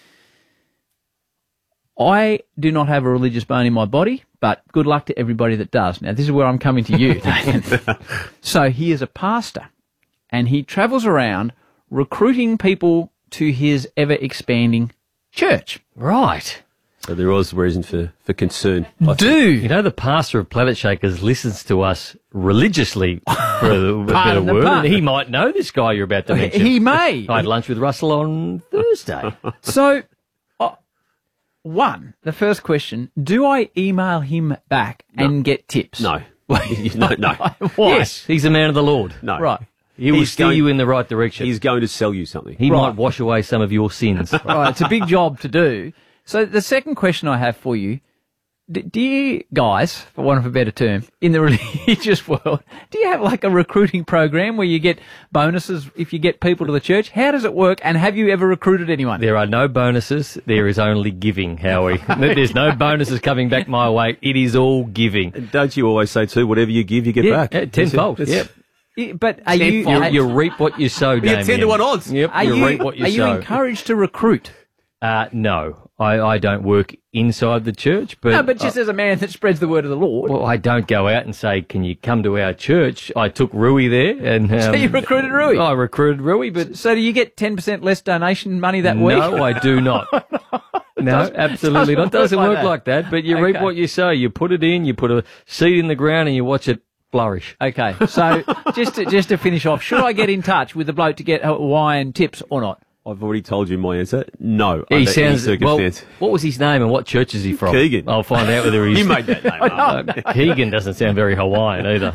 I do not have a religious bone in my body, but good luck to everybody that does. Now, this is where I'm coming to you, Nathan. So he is a pastor, and he travels around recruiting people to his ever-expanding church. Right. So there was reason for, for concern. I think. Do You know, the pastor of Planet Shakers listens to us religiously, for a better Pardon the word. pun. And he might know this guy you're about to mention. He may. I had lunch with Russell on Thursday. So, uh, one, the first question, do I email him back and get tips? No. no, no. Why? Yes, he's a man of the Lord. No. Right. He will He's steer going- you in the right direction. He's going to sell you something. He Right. might wash away some of your sins. Right, it's a big job to do. So the second question I have for you, d- do you guys, for want of a better term, in the religious world, do you have like a recruiting program where you get bonuses if you get people to the church? How does it work, and have you ever recruited anyone? There are no bonuses. There is only giving, Howie. There's no bonuses coming back my way. It is all giving. And don't you always say, too, whatever you give, you get Yeah, back? yeah, tenfold. That's- Yeah. Y- But are You, you, you, are, you reap what you sow, You Damien. get ten to one odds. Yep, are you, you, reap what you are you sow. encouraged to recruit? Uh, no, I, I don't work inside the church, but no, but just uh, as a man that spreads the word of the Lord. well, I don't go out and say, "Can you come to our church?" I took Rui there, and um, So you recruited Rui? I recruited Rui, but So do you get ten percent less donation money that week? no, I do not. No, doesn't- absolutely doesn't not. Doesn't work work like like that. that. But you reap Okay. what you sow. You put it in. You put a seed in the ground, and you watch it flourish. Okay, so just to, just to finish off, should I get in touch with the bloke to get Hawaiian tips or not? I've already told you my answer. No. He under sounds any well. circumstance. What was his name and what church is he from? Keegan. I'll find out whether he's. He made that name up. Uh, Keegan doesn't sound very Hawaiian either.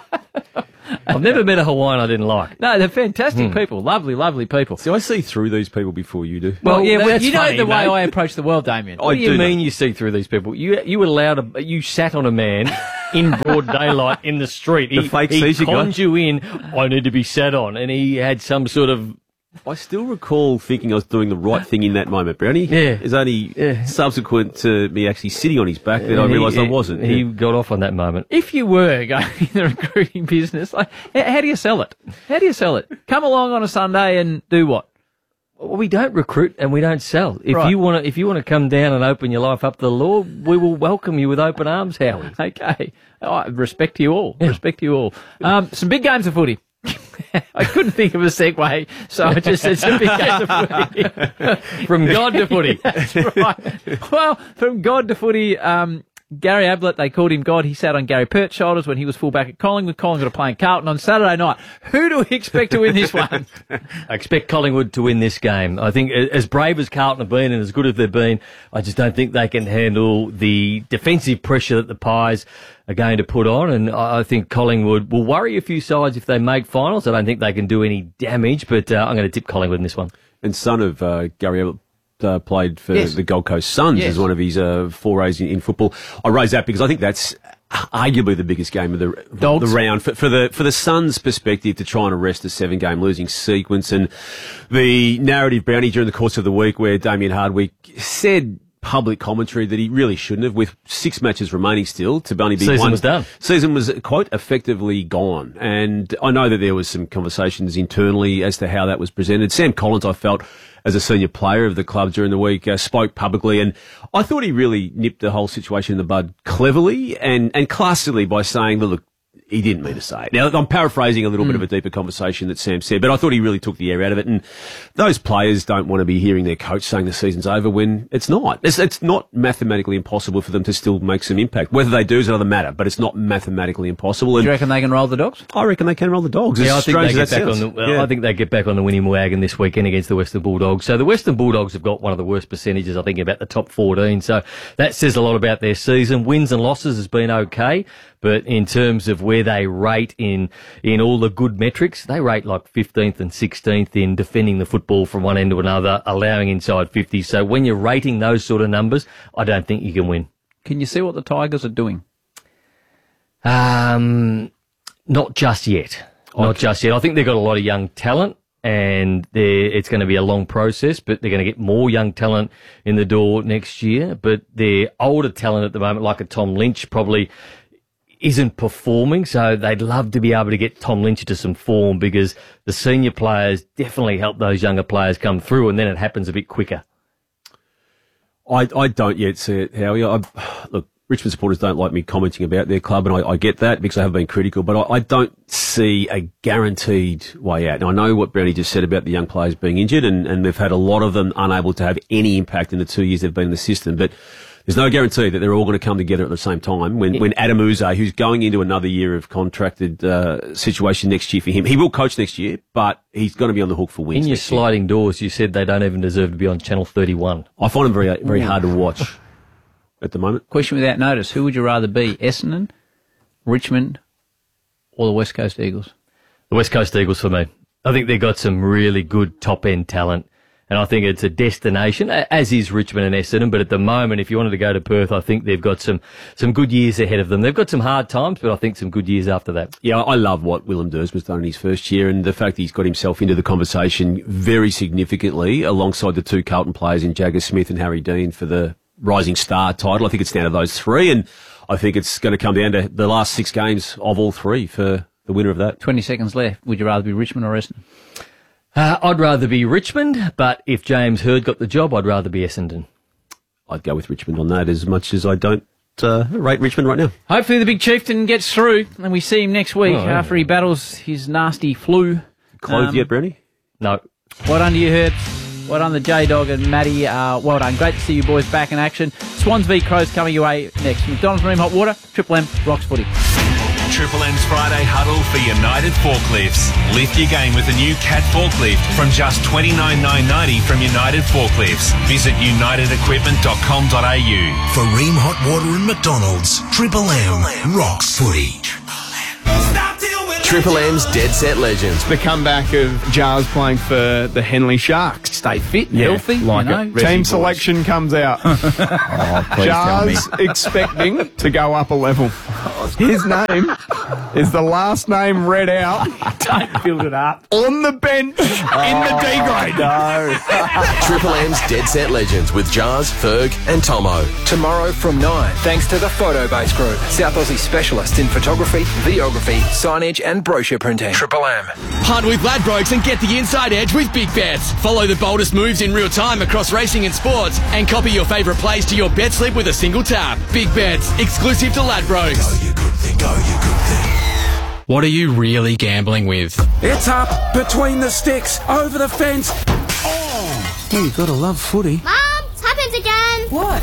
I've never met a Hawaiian I didn't like. No, they're fantastic Hmm. people, lovely, lovely people. See, I see through these people before you do. Well, Well, yeah, well, that's you know funny, the way mate. I approach the world, Damien. What do you do mean you see through these people? You you allowed a you sat on a man in broad daylight in the street. The he, fake he sees you, conned guy. you in. I need to be sat on, and he had some sort of. I still recall thinking I was doing the right thing in that moment, Brownie. Yeah. It's only Yeah. subsequent to me actually sitting on his back that I he- realised I he- wasn't. He Yeah. got off on that moment. If you were going in the recruiting business, like, h- how do you sell it? How do you sell it? Come along on a Sunday and do what? Well, we don't recruit and we don't sell. If Right. you want to, if you want to come down and open your life up to the Lord, we will welcome you with open arms, Howie. Okay. Oh, respect to you all. Respect to you all. Um, some big games of footy. I couldn't think of a segue, so I just said some big games of footy. From God to footy. That's right. Well, from God to footy, um, Gary Ablett, they called him God. He sat on Gary Pert's shoulders when he was fullback at Collingwood. Collingwood are playing Carlton on Saturday night. Who do we expect to win this one? I expect Collingwood to win this game. I think a- as brave as Carlton have been and as good as they've been, I just don't think they can handle the defensive pressure that the Pies are going to put on. And I I think Collingwood will worry a few sides if they make finals. I don't think they can do any damage, but uh, I'm going to tip Collingwood in this one. And son of uh, Gary Ablett uh, played for Yes. the Gold Coast Suns Yes. as one of his uh, forays in, in football. I raise that because I think that's arguably the biggest game of the Dogs. the round for, for the for the Suns' perspective to try and arrest a seven game losing sequence. And the narrative, Brownie, during the course of the week where Damien Hardwick said public commentary that he really shouldn't have, with six matches remaining still to only be Season one. was done. Season was, quote, effectively gone. And I know that there was some conversations internally as to how that was presented. Sam Collins, I felt, as a senior player of the club during the week, uh, spoke publicly, and I thought he really nipped the whole situation in the bud cleverly and, and classically by saying, look, he didn't mean to say it. Now, I'm paraphrasing a little bit of a deeper conversation that Sam said, but I thought he really took the air out of it. And those players don't want to be hearing their coach saying the season's over when it's not. It's, it's not mathematically impossible for them to still make some impact. Whether they do is another matter, but it's not mathematically impossible. Do And you reckon they can roll the Dogs? I reckon they can roll the Dogs. Yeah, I As think they strange get as that back on sounds. the. Well, Yeah. I think they get back on the winning wagon this weekend against the Western Bulldogs. So the Western Bulldogs have got one of the worst percentages, I think, about the top fourteen. So that says a lot about their season. Wins and losses has been okay, but in terms of where they rate in in all the good metrics, they rate like fifteenth and sixteenth in defending the football from one end to another, allowing inside fifty. So when you're rating those sort of numbers, I don't think you can win. Can you see what the Tigers are doing? Um, not just yet. Not just yet. I think they've got a lot of young talent, and they're, it's going to be a long process, but they're going to get more young talent in the door next year. But their older talent at the moment, like a Tom Lynch, probably isn't performing, so they'd love to be able to get Tom Lynch into some form because the senior players definitely help those younger players come through, and then it happens a bit quicker. I, I don't yet see it, Howie. I, look, Richmond supporters don't like me commenting about their club, and I, I get that because I have been critical, but I, I don't see a guaranteed way out. Now, I know what Brownie just said about the young players being injured, and, and they've had a lot of them unable to have any impact in the two years they've been in the system, but there's no guarantee that they're all going to come together at the same time. When, when Adam Uze, who's going into another year of contracted uh, situation next year for him, he will coach next year, but he's going to be on the hook for wins. In your next year. sliding doors, you said they don't even deserve to be on Channel thirty-one. I find them very, very hard to watch at the moment. Question without notice. Who would you rather be, Essendon, Richmond, or the West Coast Eagles? The West Coast Eagles for me. I think they've got some really good top-end talent, and I think it's a destination, as is Richmond and Essendon, but at the moment, if you wanted to go to Perth, I think they've got some, some good years ahead of them. They've got some hard times, but I think some good years after that. Yeah, I love what Willem Dersma's done in his first year, and the fact that he's got himself into the conversation very significantly alongside the two Carlton players in Jagger Smith and Harry Dean for the Rising Star title. I think it's down to those three, and I think it's going to come down to the last six games of all three for the winner of that. twenty seconds left. Would you rather be Richmond or Essendon? Uh, I'd rather be Richmond, but if James Hird got the job, I'd rather be Essendon. I'd go with Richmond on that, as much as I don't uh, rate Richmond right now. Hopefully the big chieftain gets through and we see him next week Oh, yeah. after he battles his nasty flu. Clothed Um, yet, Brownie? No. Well done to you, Herb. Well done the J-Dog and Matty. Uh, well done. Great to see you boys back in action. Swans v Crows coming your way next. McDonald's Marine Hot Water, Triple M, Rocks Footy. Triple M's Friday huddle for United Forklifts. Lift your game with a new Cat forklift from just twenty-nine thousand nine hundred ninety dollars from United Forklifts. Visit united equipment dot com dot a u. For Ream Hot Water and McDonald's, Triple M rocks footy. Triple M's Dead Set Legends. The comeback of Jars playing for the Henley Sharks. Stay fit and Yeah, healthy. like you know. it. Team selection comes out. Oh, please tell me. Jars expecting to go up a level. His name is the last name read out. Don't build it up. On the bench in the D grade. No. Triple M's Dead Set Legends with Jars, Ferg and Tomo. Tomorrow from nine, thanks to the Photobase Group, South Aussie specialist in photography, videography, signage and brochure printing. Triple M. Hunt with Ladbrokes and get the inside edge with Big Bets. Follow the boldest moves in real time across racing and sports and copy your favourite plays to your bet slip with a single tap. Big Bets, exclusive to Ladbrokes. What are you really gambling with? It's up, between the sticks, over the fence. Oh, you gotta love footy. Mum, it's happened again. What?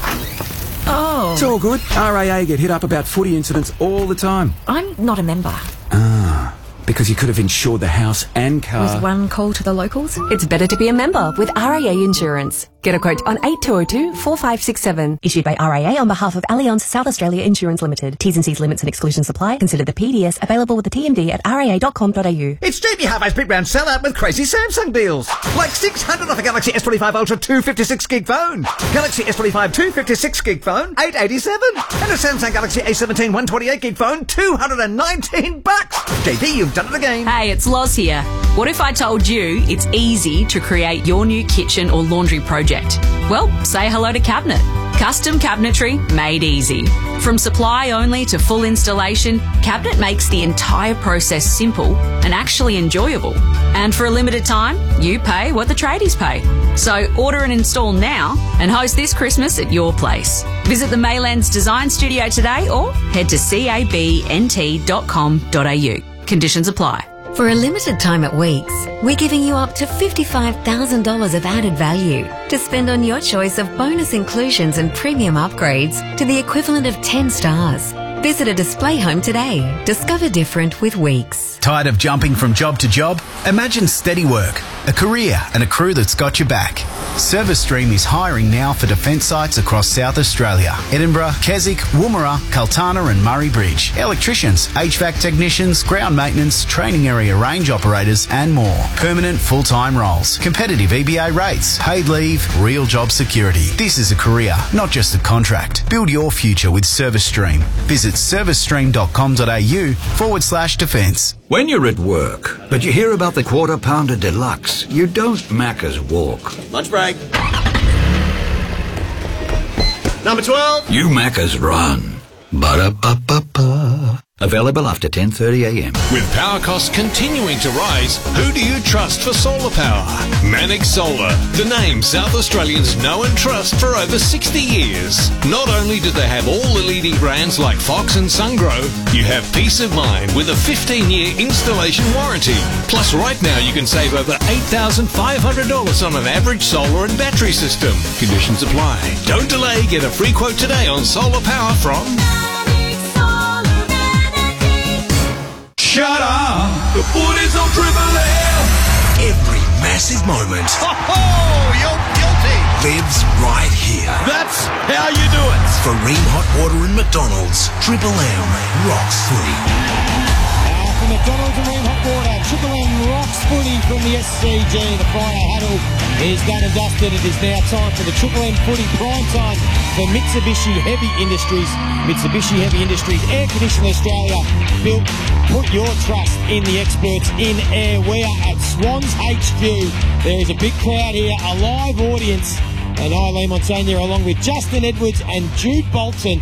Oh. It's all good. R A A get hit up about footy incidents all the time. I'm not a member. Ah, because you could have insured the house and car. Was one call to the locals? It's better to be a member with R A A Insurance. Get a quote on eight two zero two, four five six seven. Issued by R A A on behalf of Allianz South Australia Insurance Limited. T's and C's limits and exclusions apply. Consider the P D S available with the T M D at r a a dot com dot a u. It's J B Hi-Fi's Big Round Sellout with crazy Samsung deals. Like six hundred off a Galaxy S twenty-five Ultra two fifty-six gig phone. Galaxy S twenty-five two fifty-six gig phone, eight eighty-seven. And a Samsung Galaxy A seventeen one twenty-eight gig phone, two hundred nineteen bucks. J B, you've done it again. Hey, it's Loz here. What if I told you it's easy to create your new kitchen or laundry project? Well, say hello to Cabinet. Custom cabinetry made easy. From supply only to full installation, Cabinet makes the entire process simple and actually enjoyable. And for a limited time, you pay what the tradies pay. So order and install now and host this Christmas at your place. Visit the Maylands Design Studio today or head to cabnt dot com dot a u. Conditions apply. For a limited time at Weeks, we're giving you up to fifty-five thousand dollars of added value to spend on your choice of bonus inclusions and premium upgrades to the equivalent of ten stars. Visit a display home today. Discover different with Weeks. Tired of jumping from job to job? Imagine steady work, a career and a crew that's got your back. ServiceStream is hiring now for defence sites across South Australia. Edinburgh, Keswick, Woomera, Kaltana and Murray Bridge. Electricians, H V A C technicians, ground maintenance, training area range operators and more. Permanent full-time roles. Competitive E B A rates. Paid leave. Real job security. This is a career, not just a contract. Build your future with ServiceStream. Visit servicestream dot com dot a u forward slash defence. When you're at work, but you hear about the Quarter Pounder Deluxe, you don't Macca's walk. Lunch break. Number twelve. You Macca's run. Ba-da-ba-ba-ba. Available after ten thirty a m. With power costs continuing to rise, who do you trust for solar power? Manic Solar, the name South Australians know and trust for over sixty years. Not only do they have all the leading brands like Fox and Sungrow, you have peace of mind with a fifteen year installation warranty. Plus right now you can save over eight thousand five hundred dollars on an average solar and battery system. Conditions apply. Don't delay, get a free quote today on solar power from... Shut up! The footy's on Triple M! Every massive moment Oh, you're guilty. lives right here. That's how you do it. For Ream Hot Water and McDonald's, Triple M rocks footy. From McDonald's and Ream Hot Water, Triple M rocks footy from the S C G. The Friday huddle is done and dusted. It is now time for the Triple M footy prime time for Mitsubishi Heavy Industries. Mitsubishi Heavy Industries, Air Conditioning Australia, built. Put your trust in the experts in air. We are at Swans H Q. There is a big crowd here, a live audience. And I, Lee Montagna, along with Justin Edwards and Jude Bolton,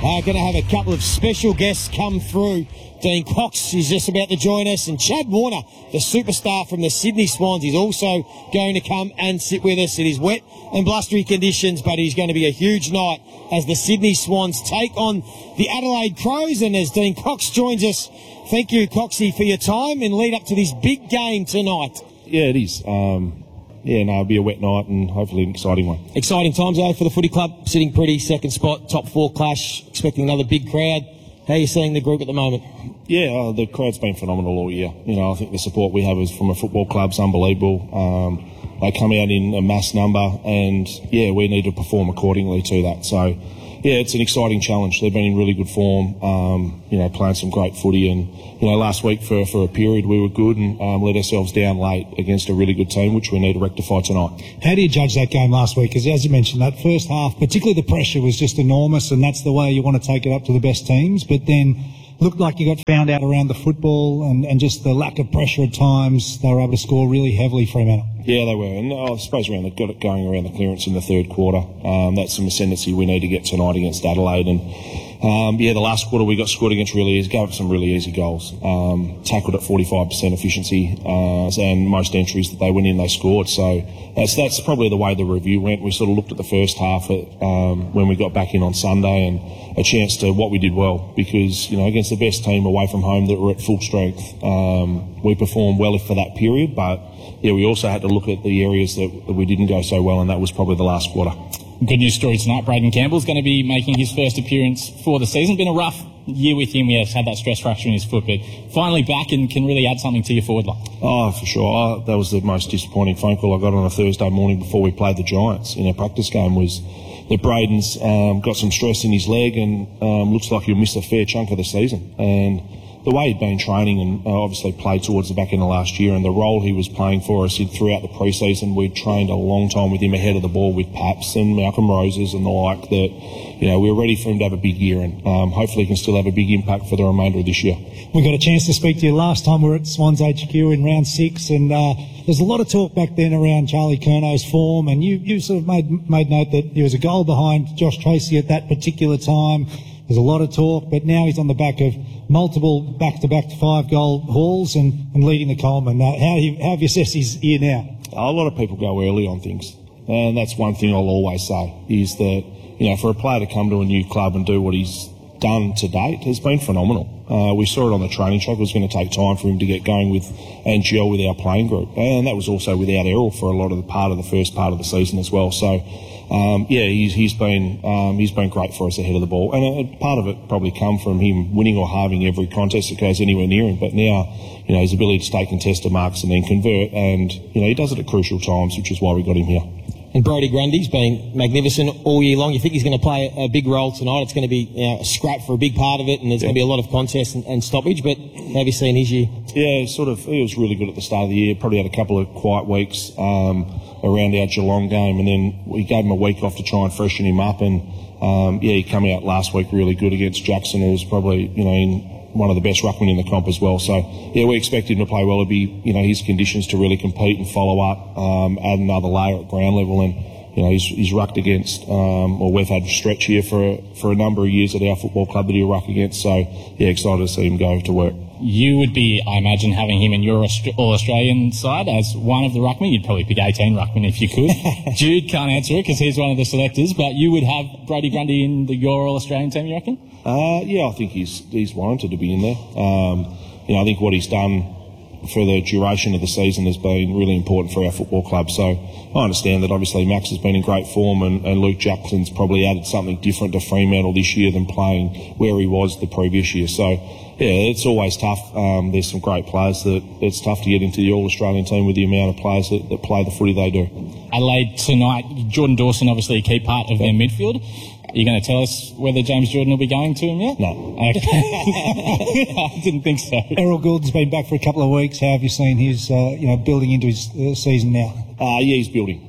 Uh, going to have a couple of special guests come through. Dean Cox is just about to join us, and Chad Warner, the superstar from the Sydney Swans, is also going to come and sit with us. It is wet and blustery conditions, but it is going to be a huge night as the Sydney Swans take on the Adelaide Crows. And as Dean Cox joins us, thank you, Coxie, for your time and lead up to this big game tonight. Yeah, it is. Um, yeah, no, it'll be a wet night and hopefully an exciting one. Exciting times, though, for the footy club. Sitting pretty, second spot, top four clash, expecting another big crowd. How are you seeing the group at the moment? Yeah, uh, the crowd's been phenomenal all year. You know, I think the support we have is from a football club's unbelievable. Um, they come out in a mass number, and yeah, we need to perform accordingly to that. So, yeah, it's an exciting challenge. They've been in really good form. Um, you know, playing some great footy, and you know, last week for for a period we were good and um, let ourselves down late against a really good team, which we need to rectify tonight. How do you judge that game last week? Because as you mentioned, that first half, particularly the pressure was just enormous, and that's the way you want to take it up to the best teams. But then looked like you got found out around the football and, and just the lack of pressure at times. They were able to score really heavily, Fremantle. Yeah, they were. And I suppose around the, got it going around the clearance in the third quarter. Um, that's some ascendancy we need to get tonight against Adelaide. And um, yeah, the last quarter we got scored against really easy, gave up some really easy goals. Um, tackled at forty-five percent efficiency, uh, and most entries that they went in, they scored. So that's that's probably the way the review went. We sort of looked at the first half at, um, when we got back in on Sunday, and a chance to what we did well, because you know, against the best team away from home that were at full strength, um, we performed well for that period. But yeah, we also had to look at the areas that, that we didn't go so well, and that was probably the last quarter. Good news story tonight. Braden Campbell's going to be making his first appearance for the season. Been a rough year with him. He has had that stress fracture in his foot, but finally back and can really add something to your forward line. Oh, for sure. Oh, that was the most disappointing phone call I got on a Thursday morning before we played the Giants in our practice game, was that Braden's um, got some stress in his leg and um, looks like he'll miss a fair chunk of the season. And the way he'd been training and uh, obviously played towards the back end of last year, and the role he was playing for us in, throughout the pre-season, we'd trained a long time with him ahead of the ball with Paps and Malcolm Roses and the like, that, you know, we were ready for him to have a big year, and um, hopefully he can still have a big impact for the remainder of this year. We got a chance to speak to you last time we were at Swans H Q in round six, and uh, there's a lot of talk back then around Charlie Curnow's form, and you, you sort of made, made note that he was a goal behind Josh Tracy at that particular time. There's a lot of talk, but now he's on the back of multiple back-to-back five-goal hauls and, and leading the Coleman. Uh, how, you, how have you assessed his year now? A lot of people go early on things, and that's one thing I'll always say, is that, you know, for a player to come to a new club and do what he's done to date has been phenomenal. Uh, we saw it on the training track. It was going to take time for him to get going with and gel with our playing group, and that was also without Errol for a lot of the part of the first part of the season as well. So, um, yeah, he's, he's been um, he's been great for us ahead of the ball, and a, a part of it probably come from him winning or halving every contest that goes anywhere near him. But now, you know, his ability to stay contested marks and then convert, and you know, he does it at crucial times, which is why we got him here. And Brodie Grundy's been magnificent all year long. You think he's going to play a big role tonight? It's going to be, you know, a scrap for a big part of it, and there's yeah. going to be a lot of contest and, and stoppage. But how have you seen his year? Yeah, sort of. He was really good at the start of the year. Probably had a couple of quiet weeks um, around our Geelong game, and then we gave him a week off to try and freshen him up. And um, yeah, he came out last week really good against Jackson, who was probably, you know, in one of the best ruckmen in the comp as well. So yeah, we expect him to play well. It'll be, you know, his conditions to really compete and follow up, um, add another layer at ground level, and you know, he's, he's rucked against, um, or we've had a stretch here for for a number of years at our football club that he'll ruck against. So yeah, excited to see him go to work. You would be, I imagine, having him in your All-Australian side as one of the ruckmen. You'd probably pick eighteen ruckmen if you could. Jude can't answer it because he's one of the selectors, but you would have Brodie Grundy in the, your All-Australian team, you reckon? Uh, yeah, I think he's he's warranted to be in there. Um, you know, I think what he's done for the duration of the season has been really important for our football club. So I understand that obviously Max has been in great form, and, and Luke Jackson's probably added something different to Fremantle this year than playing where he was the previous year. So yeah, it's always tough. Um, there's some great players that it's tough to get into the All-Australian team with the amount of players that, that play the footy they do. Adelaide tonight, Jordan Dawson obviously a key part of their midfield. Are you going to tell us whether James Jordan will be going to him yet? No. Okay. I didn't think so. Errol Gould's been back for a couple of weeks. How have you seen his, uh, you know, building into his uh, season now? Uh, yeah, he's building.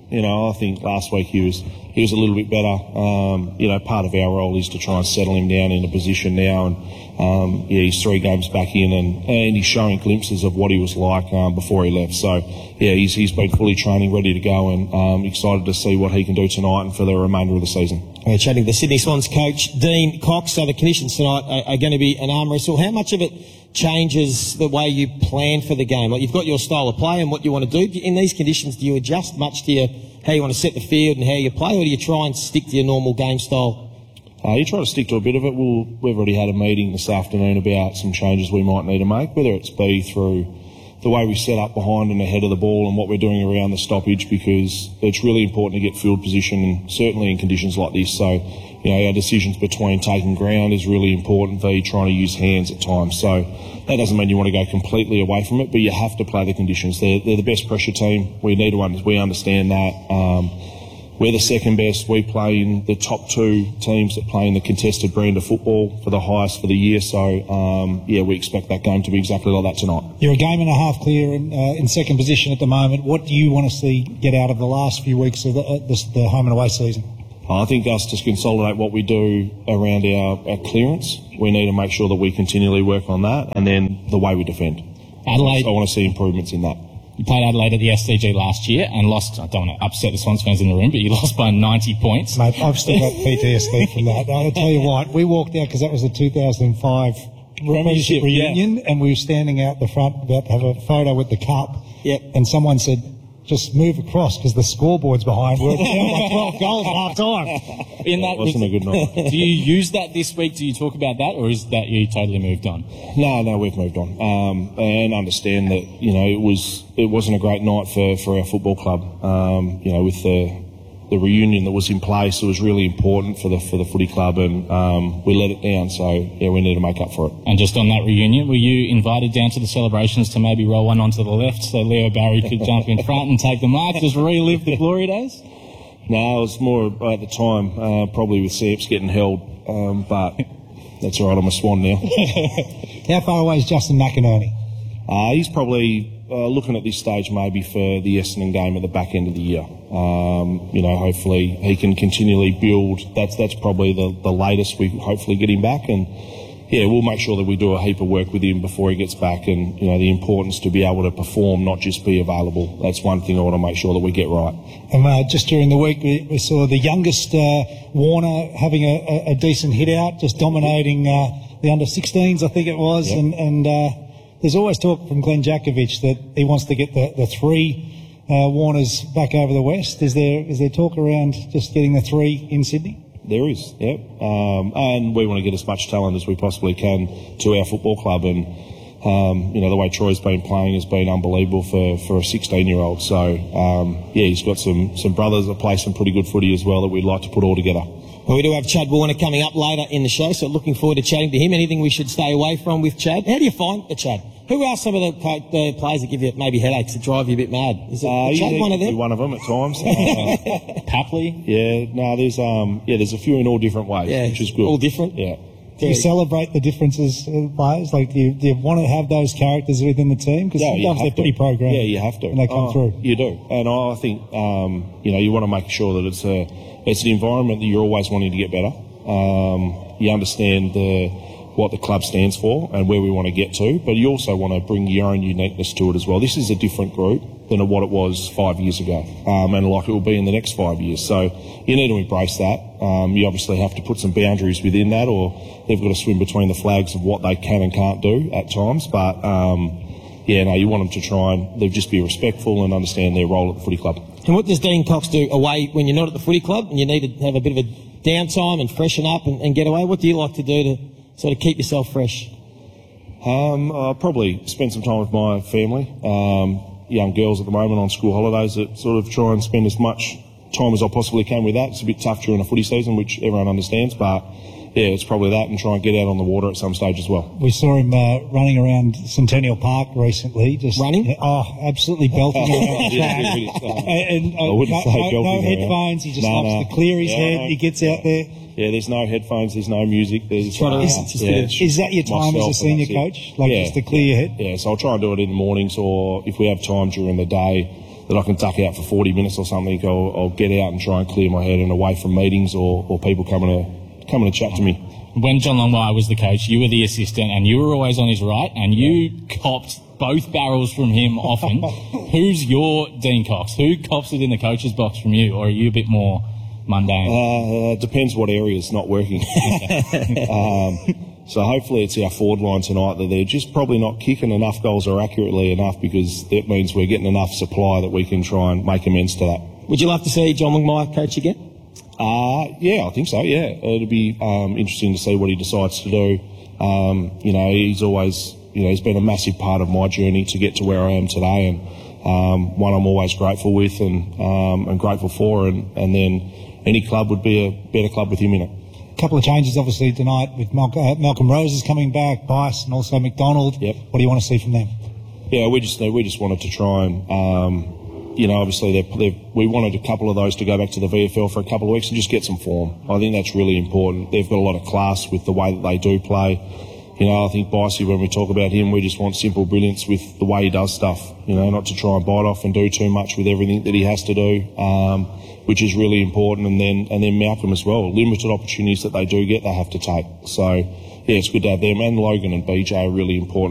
You know, I think last week he was he was a little bit better. Um, you know, part of our role is to try and settle him down in a position now, and um, yeah, he's three games back in, and, and he's showing glimpses of what he was like um, before he left. So yeah, he's he's been fully training, ready to go, and um, excited to see what he can do tonight and for the remainder of the season. We're chatting to the Sydney Swans coach, Dean Cox. So the conditions tonight are, are going to be an arm wrestle. How much of it changes the way you plan for the game? Like, you've got your style of play and what you want to do. In these conditions, do you adjust much to your, how you want to set the field and how you play, or do you try and stick to your normal game style? Uh, you try to stick to a bit of it. We'll, we've already had a meeting this afternoon about some changes we might need to make, whether it's be through the way we set up behind and ahead of the ball and what we're doing around the stoppage, because it's really important to get field position, and certainly in conditions like this. So, you know, our decisions between taking ground is really important for you trying to use hands at times. So that doesn't mean you want to go completely away from it, but you have to play the conditions. They're, they're the best pressure team. We need to under, we understand that. Um, We're the second best. We play in the top two teams that play in the contested brand of football for the highest for the year. So, um, yeah, we expect that game to be exactly like that tonight. You're a game and a half clear in, uh, in second position at the moment. What do you want to see get out of the last few weeks of the, uh, the, the home and away season? I think us to consolidate what we do around our, our clearance, we need to make sure that we continually work on that, and then the way we defend. Adelaide. I want to see improvements in that. You played Adelaide at the S C G last year and lost, I don't want to upset the Swans fans in the room, but you lost by ninety points. Mate, I've still got P T S D from that. I'll tell you what, we walked out because that was the two thousand five Premiership reunion, yeah. And we were standing out the front about to have a photo with the cup. Yep. And someone said, just move across because the scoreboard's behind. We're down by twelve goals at half time. In that, wasn't a good night. Do you use that this week? Do you talk about that, or is that you totally moved on? No, no, we've moved on, um, and understand that, you know, it was it wasn't a great night for, for our football club. Um, you know, with the the reunion that was in place, it was really important for the for the footy club, and um, we let it down. So yeah, we need to make up for it. And just on that reunion, were you invited down to the celebrations to maybe roll one onto the left so Leo Barry could jump in front and take the mark, just relive the glory days? No, it was more at the time, uh, probably with Samps getting held, um, but that's all right. I'm a Swan now. How far away is Justin McInerney? Uh, he's probably uh, looking at this stage maybe for the Essendon game at the back end of the year. Um, you know, hopefully he can continually build. That's that's probably the, the latest we hopefully get him back, and yeah, we'll make sure that we do a heap of work with him before he gets back, and you know, the importance to be able to perform, not just be available. That's one thing I want to make sure that we get right. And uh, just during the week, we, we saw the youngest uh, Warner having a, a, a decent hit out, just dominating uh, the under sixteens, I think it was, yep. and and. Uh, There's always talk from Glenn Jakovich that he wants to get the, the three uh, Warners back over the West. Is there is there talk around just getting the three in Sydney? There is, yep. Um, and we want to get as much talent as we possibly can to our football club. And, um, you know, the way Troy's been playing has been unbelievable for, for a sixteen-year-old. So, um, yeah, he's got some, some brothers that play some pretty good footy as well that we'd like to put all together. Well, we do have Chad Warner coming up later in the show, so looking forward to chatting to him. Anything we should stay away from with Chad? How do you find the Chad? Who are some of the, the players that give you maybe headaches, that drive you a bit mad? Is it uh, Chad yeah, one of them? One of them at times. Uh, Papley? Yeah, no, there's um, yeah, there's a few in all different ways, yeah, which is good. All different? Yeah. Do you celebrate the differences in players? Like, do you, do you want to have those characters within the team? Because yeah, sometimes they're pretty to. programmed. Yeah, you have to. And they come oh, through. You do. And I think, um, you know, you want to make sure that it's a, it's an environment that you're always wanting to get better. Um, you understand the, what the club stands for and where we want to get to, but you also want to bring your own uniqueness to it as well. This is a different group than what it was five years ago, um, and like it will be in the next five years. So you need to embrace that. Um, you obviously have to put some boundaries within that, or they've got to swim between the flags of what they can and can't do at times. But um, yeah, no, you want them to try and they just be respectful and understand their role at the footy club. And what does Dean Cox do away when you're not at the footy club and you need to have a bit of a downtime and freshen up and, and get away? What do you like to do to sort of keep yourself fresh? Um, I'll probably spend some time with my family. Um, young girls at the moment on school holidays that sort of try and spend as much time as I possibly can with that. It's a bit tough during a footy season, which everyone understands, but yeah, it's probably that, and try and get out on the water at some stage as well. We saw him uh, running around Centennial Park recently. Just running? Oh, absolutely belting around the track. and, and, uh, I wouldn't no, say no, belting no around. headphones. He just no, loves no. to clear his yeah, head. no. He gets out there. Yeah, there's no headphones, there's no music. There's uh, is, just yeah, is that your time as a senior coach? Like yeah, just to clear your head? Yeah, so I'll try and do it in the mornings, or if we have time during the day, that I can duck out for forty minutes or something, I'll, I'll get out and try and clear my head and away from meetings or, or people coming to coming to chat to me. When John Longmire was the coach, you were the assistant, and you were always on his right, and you copped both barrels from him often. Who's your Dean Cox? Who cops it in the coach's box from you, or are you a bit more mundane? Uh, depends what area's not working. um, so hopefully it's our forward line tonight that they're just probably not kicking enough goals or accurately enough, because that means we're getting enough supply that we can try and make amends to that. Would you love to see John Longmire coach again? Uh, yeah, I think so, yeah. It'll be um, interesting to see what he decides to do. Um, you know, he's always, you know, he's been a massive part of my journey to get to where I am today, and um, one I'm always grateful with and, um, and grateful for, and, and then any club would be a better club with him in it. A couple of changes, obviously, tonight with Mal- uh, Malcolm Rose is coming back, Bice and also McDonald. Yep. What do you want to see from them? Yeah, we just we just wanted to try and, um, you know, obviously they're, they're, we wanted a couple of those to go back to the V F L for a couple of weeks and just get some form. I think that's really important. They've got a lot of class with the way that they do play. You know, I think Bicey, when we talk about him, we just want simple brilliance with the way he does stuff. You know, not to try and bite off and do too much with everything that he has to do, um, which is really important. And then and then Malcolm as well. Limited opportunities that they do get, they have to take. So, yeah, it's good to have them. And Logan and B J are really important.